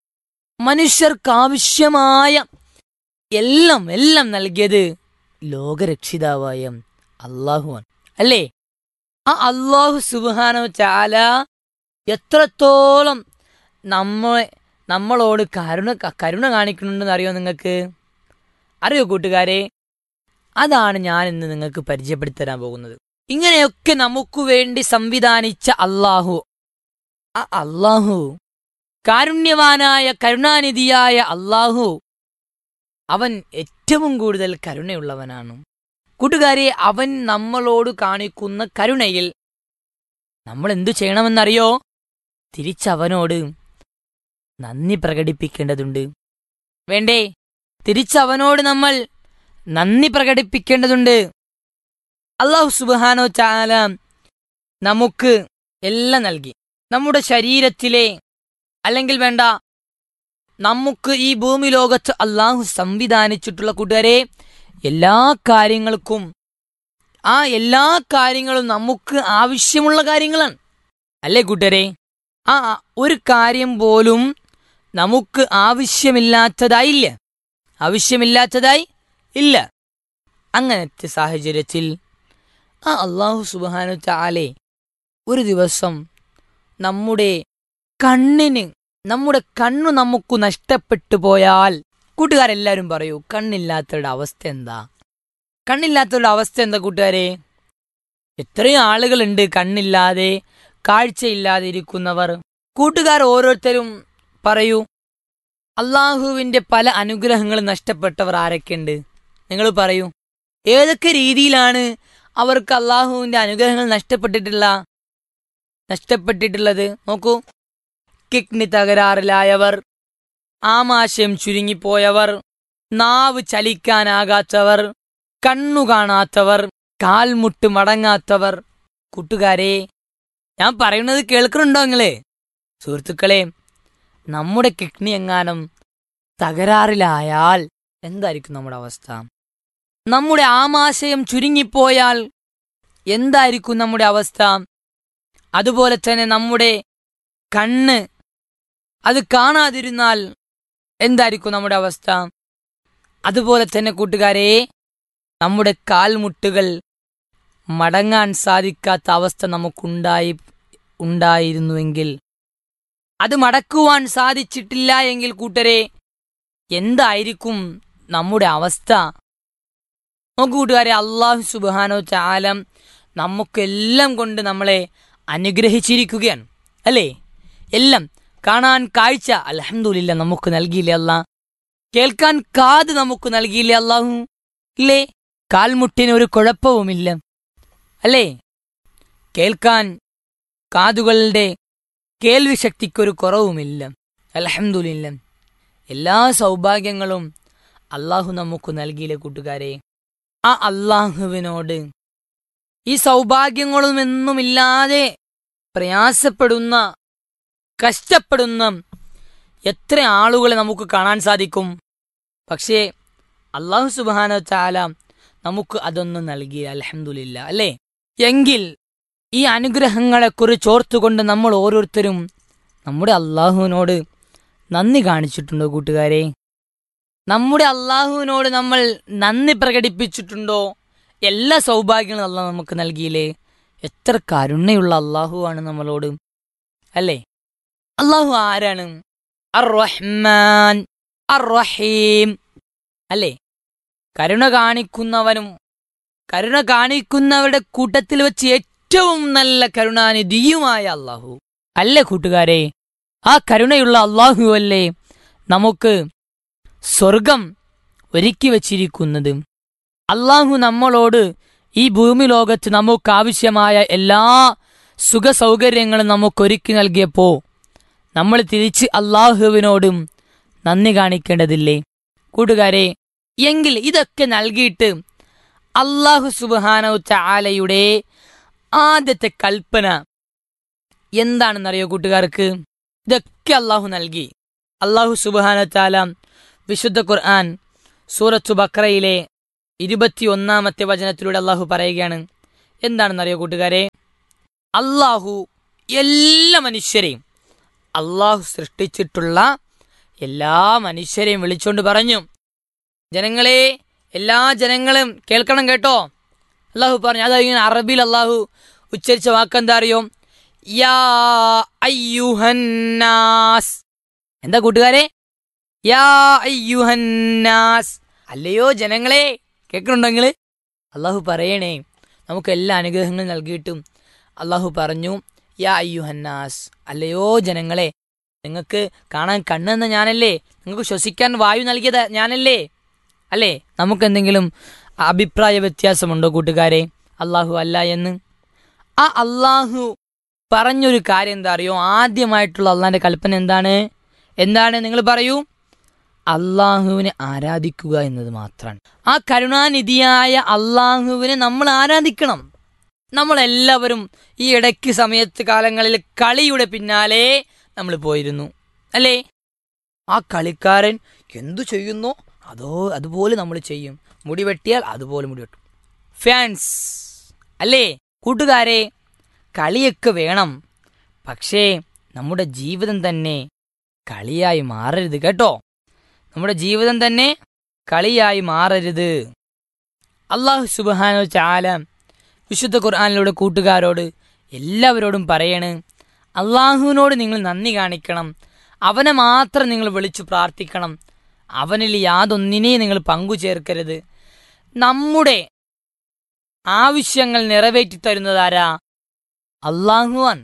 Speaker 6: മനുഷ്യർക്കാവശ്യമായ എല്ലാം എല്ലാം നൽകിയത് ലോകരക്ഷിതാവായ അല്ലാഹുവാണ്. അല്ലേ? ആ അല്ലാഹു സുബ്ഹാനഹു വ തആല എത്രത്തോളം നമ്മളെ നമ്മളോട് കരുണ കരുണ കാണിക്കുന്നുണ്ടെന്ന് അറിയോ നിങ്ങൾക്ക്? അറിയോ കൂട്ടുകാരെ? അതാണ് ഞാൻ ഇന്ന് നിങ്ങൾക്ക് പരിചയപ്പെടുത്തി തരാൻ പോകുന്നത്. ഇങ്ങനെയൊക്കെ നമുക്ക് വേണ്ടി സംവിധാനിച്ച അല്ലാഹു, ആ അല്ലാഹു കാരുണ്യവാനായ കരുണാനിധിയായ അല്ലാഹു, അവൻ ഏറ്റവും കൂടുതൽ കരുണയുള്ളവനാണ്. കൂട്ടുകാരെ, അവൻ നമ്മളോട് കാണിക്കുന്ന കരുണയിൽ നമ്മൾ എന്തു ചെയ്യണമെന്നറിയോ? തിരിച്ചവനോട് നന്ദി പ്രകടിപ്പിക്കേണ്ടതുണ്ട്. വേണ്ടേ? തിരിച്ചവനോട് നമ്മൾ നന്ദി പ്രകടിപ്പിക്കേണ്ടതുണ്ട്. അല്ലാഹു സുബ്ഹാനഹു വ തആല നമുക്ക് എല്ലാം നൽകി. നമ്മുടെ ശരീരത്തിലെ, അല്ലെങ്കിൽ വേണ്ട, നമുക്ക് ഈ ഭൂമി ലോകത്ത് അല്ലാഹു സംവിധാനിച്ചിട്ടുള്ള കൂട്ടുകാരെ എല്ലാ കാര്യങ്ങൾക്കും, ആ എല്ലാ കാര്യങ്ങളും നമുക്ക് ആവശ്യമുള്ള കാര്യങ്ങളാണ്. അല്ലേ കൂട്ടുകാരെ? ആ ഒരു കാര്യം പോലും നമുക്ക് ആവശ്യമില്ലാത്തതായില്ല, ആവശ്യമില്ലാത്തതായി ഇല്ല. അങ്ങനത്തെ സാഹചര്യത്തിൽ ആ അല്ലാഹു സുബ്ഹാനഹു വ തആല ഒരു ദിവസം നമ്മുടെ കണ്ണിന്, നമ്മുടെ കണ്ണു നമുക്ക് നഷ്ടപ്പെട്ടു പോയാൽ, കൂട്ടുകാരെല്ലാവരും പറയൂ, കണ്ണില്ലാത്തവരുടെ അവസ്ഥ എന്താ? കണ്ണില്ലാത്തവരുടെ അവസ്ഥ എന്താ കൂട്ടുകാരെ? എത്രയും ആളുകളുണ്ട് കണ്ണില്ലാതെ, കാഴ്ചയില്ലാതെ ഇരിക്കുന്നവർ. കൂട്ടുകാർ ഓരോരുത്തരും പറയൂ, അള്ളാഹുവിൻ്റെ പല അനുഗ്രഹങ്ങളും നഷ്ടപ്പെട്ടവർ ആരൊക്കെയുണ്ട്? നിങ്ങൾ പറയൂ, ഏതൊക്കെ രീതിയിലാണ് അവർക്ക് അള്ളാഹുവിൻ്റെ അനുഗ്രഹങ്ങൾ നഷ്ടപ്പെട്ടിട്ടുള്ള നഷ്ടപ്പെട്ടിട്ടുള്ളത് നോക്കൂ. കിഡ്നി തകരാറിലായവർ, ആമാശയം ചുരുങ്ങിപ്പോയവർ, നാവ് ചലിക്കാനാകാത്തവർ, കണ്ണു കാണാത്തവർ, കാൽമുട്ട് മടങ്ങാത്തവർ. കൂട്ടുകാരെ, ഞാൻ പറയുന്നത് കേൾക്കുന്നുണ്ടോ നിങ്ങളെ? സുഹൃത്തുക്കളെ, നമ്മുടെ കിഡ്നി എങ്ങാനും തകരാറിലായാൽ എന്തായിരിക്കും നമ്മുടെ അവസ്ഥ? നമ്മുടെ ആമാശയം ചുരുങ്ങിപ്പോയാൽ എന്തായിരിക്കും നമ്മുടെ അവസ്ഥ? അതുപോലെ തന്നെ നമ്മുടെ കണ്ണ് അത് കാണാതിരുന്നാൽ എന്തായിരിക്കും നമ്മുടെ അവസ്ഥ? അതുപോലെ തന്നെ കൂട്ടുകാരെ, നമ്മുടെ കാൽമുട്ടുകൾ മടങ്ങാൻ സാധിക്കാത്ത അവസ്ഥ നമുക്കുണ്ടായി ഉണ്ടായിരുന്നുവെങ്കിൽ, അത് മടക്കുവാൻ സാധിച്ചിട്ടില്ല എങ്കിൽ കൂട്ടരെ, എന്തായിരിക്കും നമ്മുടെ അവസ്ഥ? നോക്കൂ കൂട്ടുകാരെ, അല്ലാഹു സുബ്ഹാനഹു വ തആല നമുക്കെല്ലാം കൊണ്ട് നമ്മളെ അനുഗ്രഹിച്ചിരിക്കുകയാണ്. അല്ലേ? എല്ലാം. കാണാൻ കാഴ്ച അൽഹംദുലില്ലാ നമുക്ക് നൽകിയില്ലേ അല്ലാഹ്? കേൾക്കാൻ കാത് നമുക്ക് നൽകിയില്ലേ അല്ലാഹു? ഇല്ലേ? കാൽമുട്ടിന് ഒരു കുഴപ്പവുമില്ല. അല്ലേ? കേൾക്കാൻ കാതുകളുടെ കേൾവി ശക്തിക്കൊരു കുറവുമില്ല. അൽഹംദുലില്ലാ. എല്ലാ സൗഭാഗ്യങ്ങളും അള്ളാഹു നമുക്ക് നൽകിയില്ലേ കൂട്ടുകാരെ? ആ അള്ളാഹുവിനോട് ഈ സൗഭാഗ്യങ്ങളും എന്നുമില്ലാതെ പ്രയാസപ്പെടുന്ന, കഷ്ടപ്പെടുന്ന എത്ര ആളുകളെ നമുക്ക് കാണാൻ സാധിക്കും. പക്ഷേ അള്ളാഹു സുബ്ഹാനഹു വ തആല നമുക്ക് അതൊന്നും നൽകി, അൽഹംദുലില്ലാ, അല്ലേ? എങ്കിൽ ഈ അനുഗ്രഹങ്ങളെക്കുറിച്ച് ഓർത്തുകൊണ്ട് നമ്മൾ ഓരോരുത്തരും നമ്മുടെ അള്ളാഹുവിനോട് നന്ദി കാണിച്ചിട്ടുണ്ടോ കൂട്ടുകാരെ? നമ്മുടെ അള്ളാഹുവിനോട് നമ്മൾ നന്ദി പ്രകടിപ്പിച്ചിട്ടുണ്ടോ? എല്ലാ സൗഭാഗ്യങ്ങളും അള്ളാഹു നമുക്ക് നൽകിയില്ലേ? എത്ര കരുണയുള്ള അള്ളാഹുവാണ് നമ്മളോട്, അല്ലേ? അള്ളാഹു ആരാണ്? അർ റഹ്മാൻ അർ റഹീം, അല്ലേ? കരുണ കാണിക്കുന്നവനും കരുണ കാണിക്കുന്നവരുടെ കൂട്ടത്തിൽ വെച്ച് ഏറ്റവും നല്ല കരുണാനിധിയുമായ അള്ളാഹു, അല്ലേ കൂട്ടുകാരെ? ആ കരുണയുള്ള അള്ളാഹു അല്ലേ നമുക്ക് സ്വർഗം ഒരുക്കി വച്ചിരിക്കുന്നത്? അള്ളാഹു നമ്മളോട് ഈ ഭൂമി ലോകത്ത് നമുക്കാവശ്യമായ എല്ലാ സുഖ സൗകര്യങ്ങളും നമുക്കൊരുക്കി നൽകിയപ്പോ നമ്മൾ തിരിച്ച് അള്ളാഹുവിനോടും നന്ദി കാണിക്കേണ്ടതില്ലേ കൂട്ടുകാരെ? എങ്കിൽ ഇതൊക്കെ നൽകിയിട്ട് അള്ളാഹു സുബ്ഹാനഹു തആലയുടെ ആദ്യത്തെ കൽപ്പന എന്താണെന്നറിയോ കൂട്ടുകാർക്ക്? ഇതൊക്കെ അള്ളാഹു നൽകി. അള്ളാഹു സുബ്ഹാനഹു തആല വിശുദ്ധ ഖുർആൻ സൂറത്തു ബഖറയിലെ ഇരുപത്തി ഒന്നാമത്തെ വചനത്തിലൂടെ അള്ളാഹു പറയുകയാണ്. എന്താണെന്നറിയോ കൂട്ടുകാരെ? അള്ളാഹു എല്ലാ മനുഷ്യരെയും, അള്ളാഹു സൃഷ്ടിച്ചിട്ടുള്ള എല്ലാ മനുഷ്യരെയും വിളിച്ചുകൊണ്ട് പറഞ്ഞു, ജനങ്ങളെ, എല്ലാ ജനങ്ങളും കേൾക്കണം കേട്ടോ. അള്ളാഹു പറഞ്ഞു, അതായത് ഇങ്ങനെ അറബിയിൽ അള്ളാഹു ഉച്ചരിച്ച വാക്കെന്താ അറിയോ? യാ അയ്യുഹന്നാസ്. എന്താ കൂട്ടുകാരെ? യാ അയ്യുഹന്നാസ്, അല്ലയോ ജനങ്ങളെ. കേൾക്കണുണ്ടെങ്കിൽ അള്ളാഹു പറയണേ, നമുക്ക് എല്ലാ അനുഗ്രഹങ്ങളും നൽകിയിട്ടും അള്ളാഹു പറഞ്ഞു, യാ അയ്യുഹന്നാസ്, അല്ലയോ ജനങ്ങളെ, നിങ്ങൾക്ക് കാണാൻ കണ്ണെന്ന ഞാനല്ലേ, നിങ്ങൾക്ക് ശ്വസിക്കാൻ വായു നൽകിയത് ഞാനല്ലേ, അല്ലേ? നമുക്കെന്തെങ്കിലും അഭിപ്രായ വ്യത്യാസമുണ്ടോ കൂട്ടുകാരെ അള്ളാഹു അല്ല എന്ന്? ആ അള്ളാഹു പറഞ്ഞൊരു കാര്യം എന്താ അറിയോ? ആദ്യമായിട്ടുള്ള അള്ളാഹിന്റെ കൽപ്പന എന്താണ്? എന്താണ് നിങ്ങൾ പറയൂ? അള്ളാഹുവിനെ ആരാധിക്കുക എന്നത് മാത്രമാണ്. ആ കരുണാനിധിയായ അള്ളാഹുവിനെ നമ്മൾ ആരാധിക്കണം. നമ്മളെല്ലാവരും ഈ ഇടയ്ക്ക് സമയത്ത് കാലങ്ങളിൽ കളിയുടെ പിന്നാലെ നമ്മൾ പോയിരുന്നു, അല്ലേ? ആ കളിക്കാരൻ എന്തു ചെയ്യുന്നോ അതോ അതുപോലെ നമ്മൾ ചെയ്യും. മുടി വെട്ടിയാൽ അതുപോലെ മുടി വെട്ടും. ഫാൻസ്, അല്ലേ കൂട്ടുകാരെ? കളിയൊക്കെ വേണം, പക്ഷേ നമ്മുടെ ജീവിതം തന്നെ കളിയായി മാറരുത് കേട്ടോ. നമ്മുടെ ജീവിതം തന്നെ കളിയായി മാറരുത്. അള്ളാഹു സുബ്ഹാനഹു തആല വിശുദ്ധ ഖുർആനിലൂടെ കൂട്ടുകാരോട് എല്ലാവരോടും പറയണ്, അള്ളാഹുവിനോട് നിങ്ങൾ നന്ദി കാണിക്കണം, അവനെ മാത്രം നിങ്ങൾ വിളിച്ചു പ്രാർത്ഥിക്കണം, അവനിൽ യാതൊന്നിനെയും നിങ്ങൾ പങ്കു ചേർക്കരുത്. നമ്മുടെ ആവശ്യങ്ങൾ നിറവേറ്റി തരുന്നതാരാ? അള്ളാഹുവാണ്.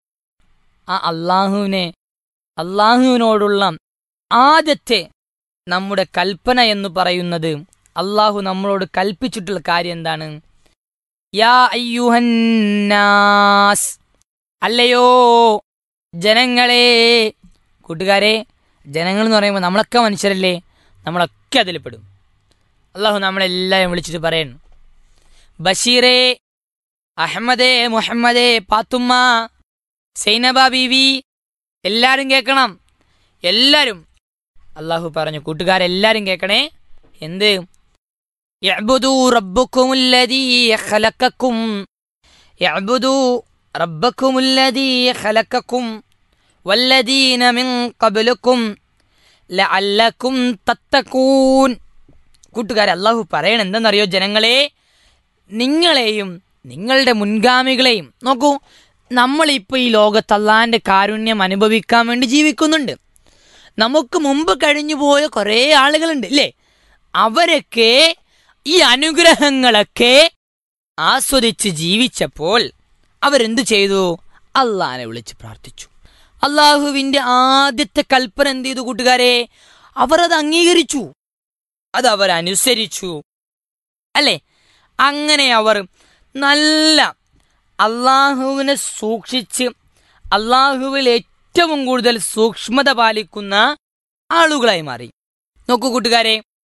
Speaker 6: ആ അള്ളാഹുവിനെ അള്ളാഹുവിനോടുള്ള ആദ്യത്തെ നമ്മുടെ കൽപ്പന എന്ന് പറയുന്നത്, അള്ളാഹു നമ്മളോട് കൽപ്പിച്ചിട്ടുള്ള കാര്യം എന്താണ്? യാ അയ്യുഹന്നാസ്, അല്ലയോ ജനങ്ങളെ. കൂട്ടുകാരെ, ജനങ്ങൾ എന്ന് പറയുമ്പോൾ നമ്മളൊക്കെ മനുഷ്യരല്ലേ, നമ്മളൊക്കെ അതിൽ പെടും. അള്ളാഹു നമ്മളെല്ലാവരും വിളിച്ചിട്ട് പറയണം, ബഷീറേ, അഹമ്മദേ, മുഹമ്മദേ, പാത്തുമ്മ, സൈനബ ബീവി, എല്ലാരും കേൾക്കണം. എല്ലാരും അള്ളാഹു പറഞ്ഞു, കൂട്ടുകാരെല്ലാരും കേൾക്കണേ. എന്ത്? യഅ്ബുദൂ റബ്ബക്കുമുല്ലദീ ഖലഖക്കും, യഅ്ബുദൂ റബ്ബക്കുമുല്ലദീ ഖലഖക്കും വല്ലദീന മിൻ ഖബ്ലക്കും ലഅല്ലക്കും തത്തഖൂൻ. കൂട്ടുകാരെ, അള്ളാഹു പറയണ എന്തെന്നറിയോ ജനങ്ങളെ? നിങ്ങളെയും നിങ്ങളുടെ മുൻഗാമികളെയും നോക്കൂ. നമ്മളിപ്പോൾ ഈ ലോകത്ത് അള്ളാഹിന്റെ കാരുണ്യം അനുഭവിക്കാൻ വേണ്ടി ജീവിക്കുന്നുണ്ട്. നമുക്ക് മുമ്പ് കഴിഞ്ഞു പോയ കുറേ ആളുകളുണ്ട്, ഇല്ലേ? അവരൊക്കെ ഈ അനുഗ്രഹങ്ങളൊക്കെ ആസ്വദിച്ച് ജീവിച്ചപ്പോൾ അവരെന്ത് ചെയ്തു? അള്ളാഹിനെ വിളിച്ച് പ്രാർത്ഥിച്ചു. അള്ളാഹുവിന്റെ ആദ്യത്തെ കൽപ്പന എന്ത് ചെയ്തു കൂട്ടുകാരെ? അവർ അത് അംഗീകരിച്ചു, അത് അവർ അനുസരിച്ചു, അല്ലേ? അങ്ങനെ അവർ നല്ല അള്ളാഹുവിനെ സൂക്ഷിച്ച് അള്ളാഹുവിൽ ഏറ്റവും കൂടുതൽ സൂക്ഷ്മത പാലിക്കുന്ന ആളുകളായി മാറി. നോക്കൂ കൂട്ടുകാരെ,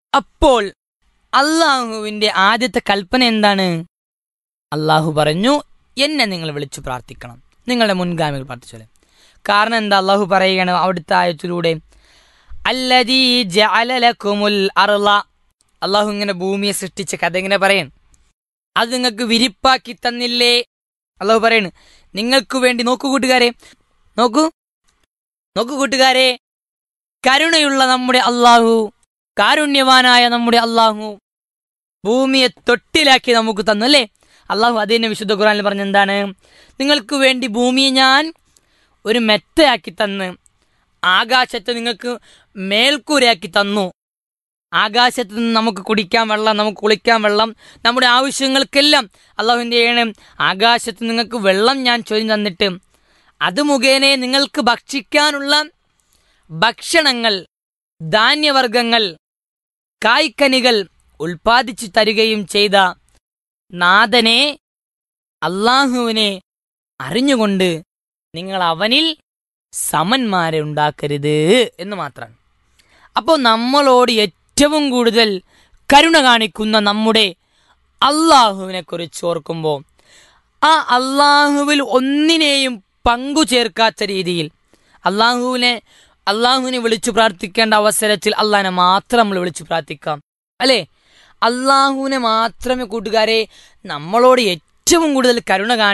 Speaker 6: അപ്പോൾ അള്ളാഹുവിന്റെ ആദ്യത്തെ കൽപ്പന എന്താണ്? അള്ളാഹു പറഞ്ഞു, എന്നെ നിങ്ങൾ വിളിച്ചു പ്രാർത്ഥിക്കണം, നിങ്ങളുടെ മുൻഗാമികൾ പ്രാർത്ഥിച്ചോലെ. കാരണം എന്താ? അള്ളാഹു പറയുകയാണ് അവിടുത്തെ ആയത്തിലൂടെ, അല്ലദീ ജഅല ലക്കുമുൽ അർള, അള്ളാഹു ഇങ്ങനെ ഭൂമിയെ സൃഷ്ടിച്ച കഥ ഇങ്ങനെ പറയൻ, അത് നിങ്ങൾക്ക് വിരിപ്പാക്കി തന്നില്ലേ? അള്ളാഹു പറയണ് നിങ്ങൾക്ക് വേണ്ടി. നോക്കൂ കൂട്ടുകാരെ, നോക്കൂ നോക്കൂ കൂട്ടുകാരെ, കരുണയുള്ള നമ്മുടെ അള്ളാഹു, കാരുണ്യവാനായ നമ്മുടെ അള്ളാഹു ഭൂമിയെ തൊട്ടിലാക്കി നമുക്ക് തന്നു അല്ലേ? അള്ളാഹു അതിനെ വിശുദ്ധ ഖുർആനിൽ പറഞ്ഞ എന്താണ്? നിങ്ങൾക്ക് വേണ്ടി ഭൂമിയെ ഞാൻ ഒരു മെത്തയാക്കി തന്ന്, ആകാശത്ത് നിങ്ങൾക്ക് മേൽക്കൂരയാക്കി തന്നു. ആകാശത്ത് നിന്ന് നമുക്ക് കുടിക്കാൻ വെള്ളം, നമുക്ക് കുളിക്കാൻ വെള്ളം, നമ്മുടെ ആവശ്യങ്ങൾക്കെല്ലാം അള്ളാഹുവിൻ്റെ ആകാശത്ത് നിങ്ങൾക്ക് വെള്ളം ഞാൻ ചൊരിഞ്ഞു തന്നിട്ട് അത് മുഖേന നിങ്ങൾക്ക് ഭക്ഷിക്കാനുള്ള ഭക്ഷണങ്ങൾ, ധാന്യവർഗങ്ങൾ, കായ്ക്കനികൾ ഉൽപ്പാദിച്ചു തരികയും ചെയ്ത നാഥനെ, അള്ളാഹുവിനെ അറിഞ്ഞുകൊണ്ട് നിങ്ങൾ അവനിൽ സമന്മാരെ ഉണ്ടാക്കരുത് എന്ന് മാത്രമാണ്. അപ്പോൾ നമ്മളോട് ഏറ്റവും കൂടുതൽ കരുണ കാണിക്കുന്ന നമ്മുടെ അള്ളാഹുവിനെ കുറിച്ച് ഓർക്കുമ്പോൾ, ആ അള്ളാഹുവിൽ ഒന്നിനെയും പങ്കു ചേർക്കാത്ത രീതിയിൽ അള്ളാഹുവിനെ അള്ളാഹുവിനെ വിളിച്ചു പ്രാർത്ഥിക്കേണ്ട അവസരത്തിൽ അള്ളാഹിനെ മാത്രം നമ്മൾ വിളിച്ചു പ്രാർത്ഥിക്കാം അല്ലേ? അള്ളാഹുവിനെ മാത്രമേ കൂട്ടുകാരെ നമ്മളോട് ഏറ്റവും കൂടുതൽ കരുണ കാണി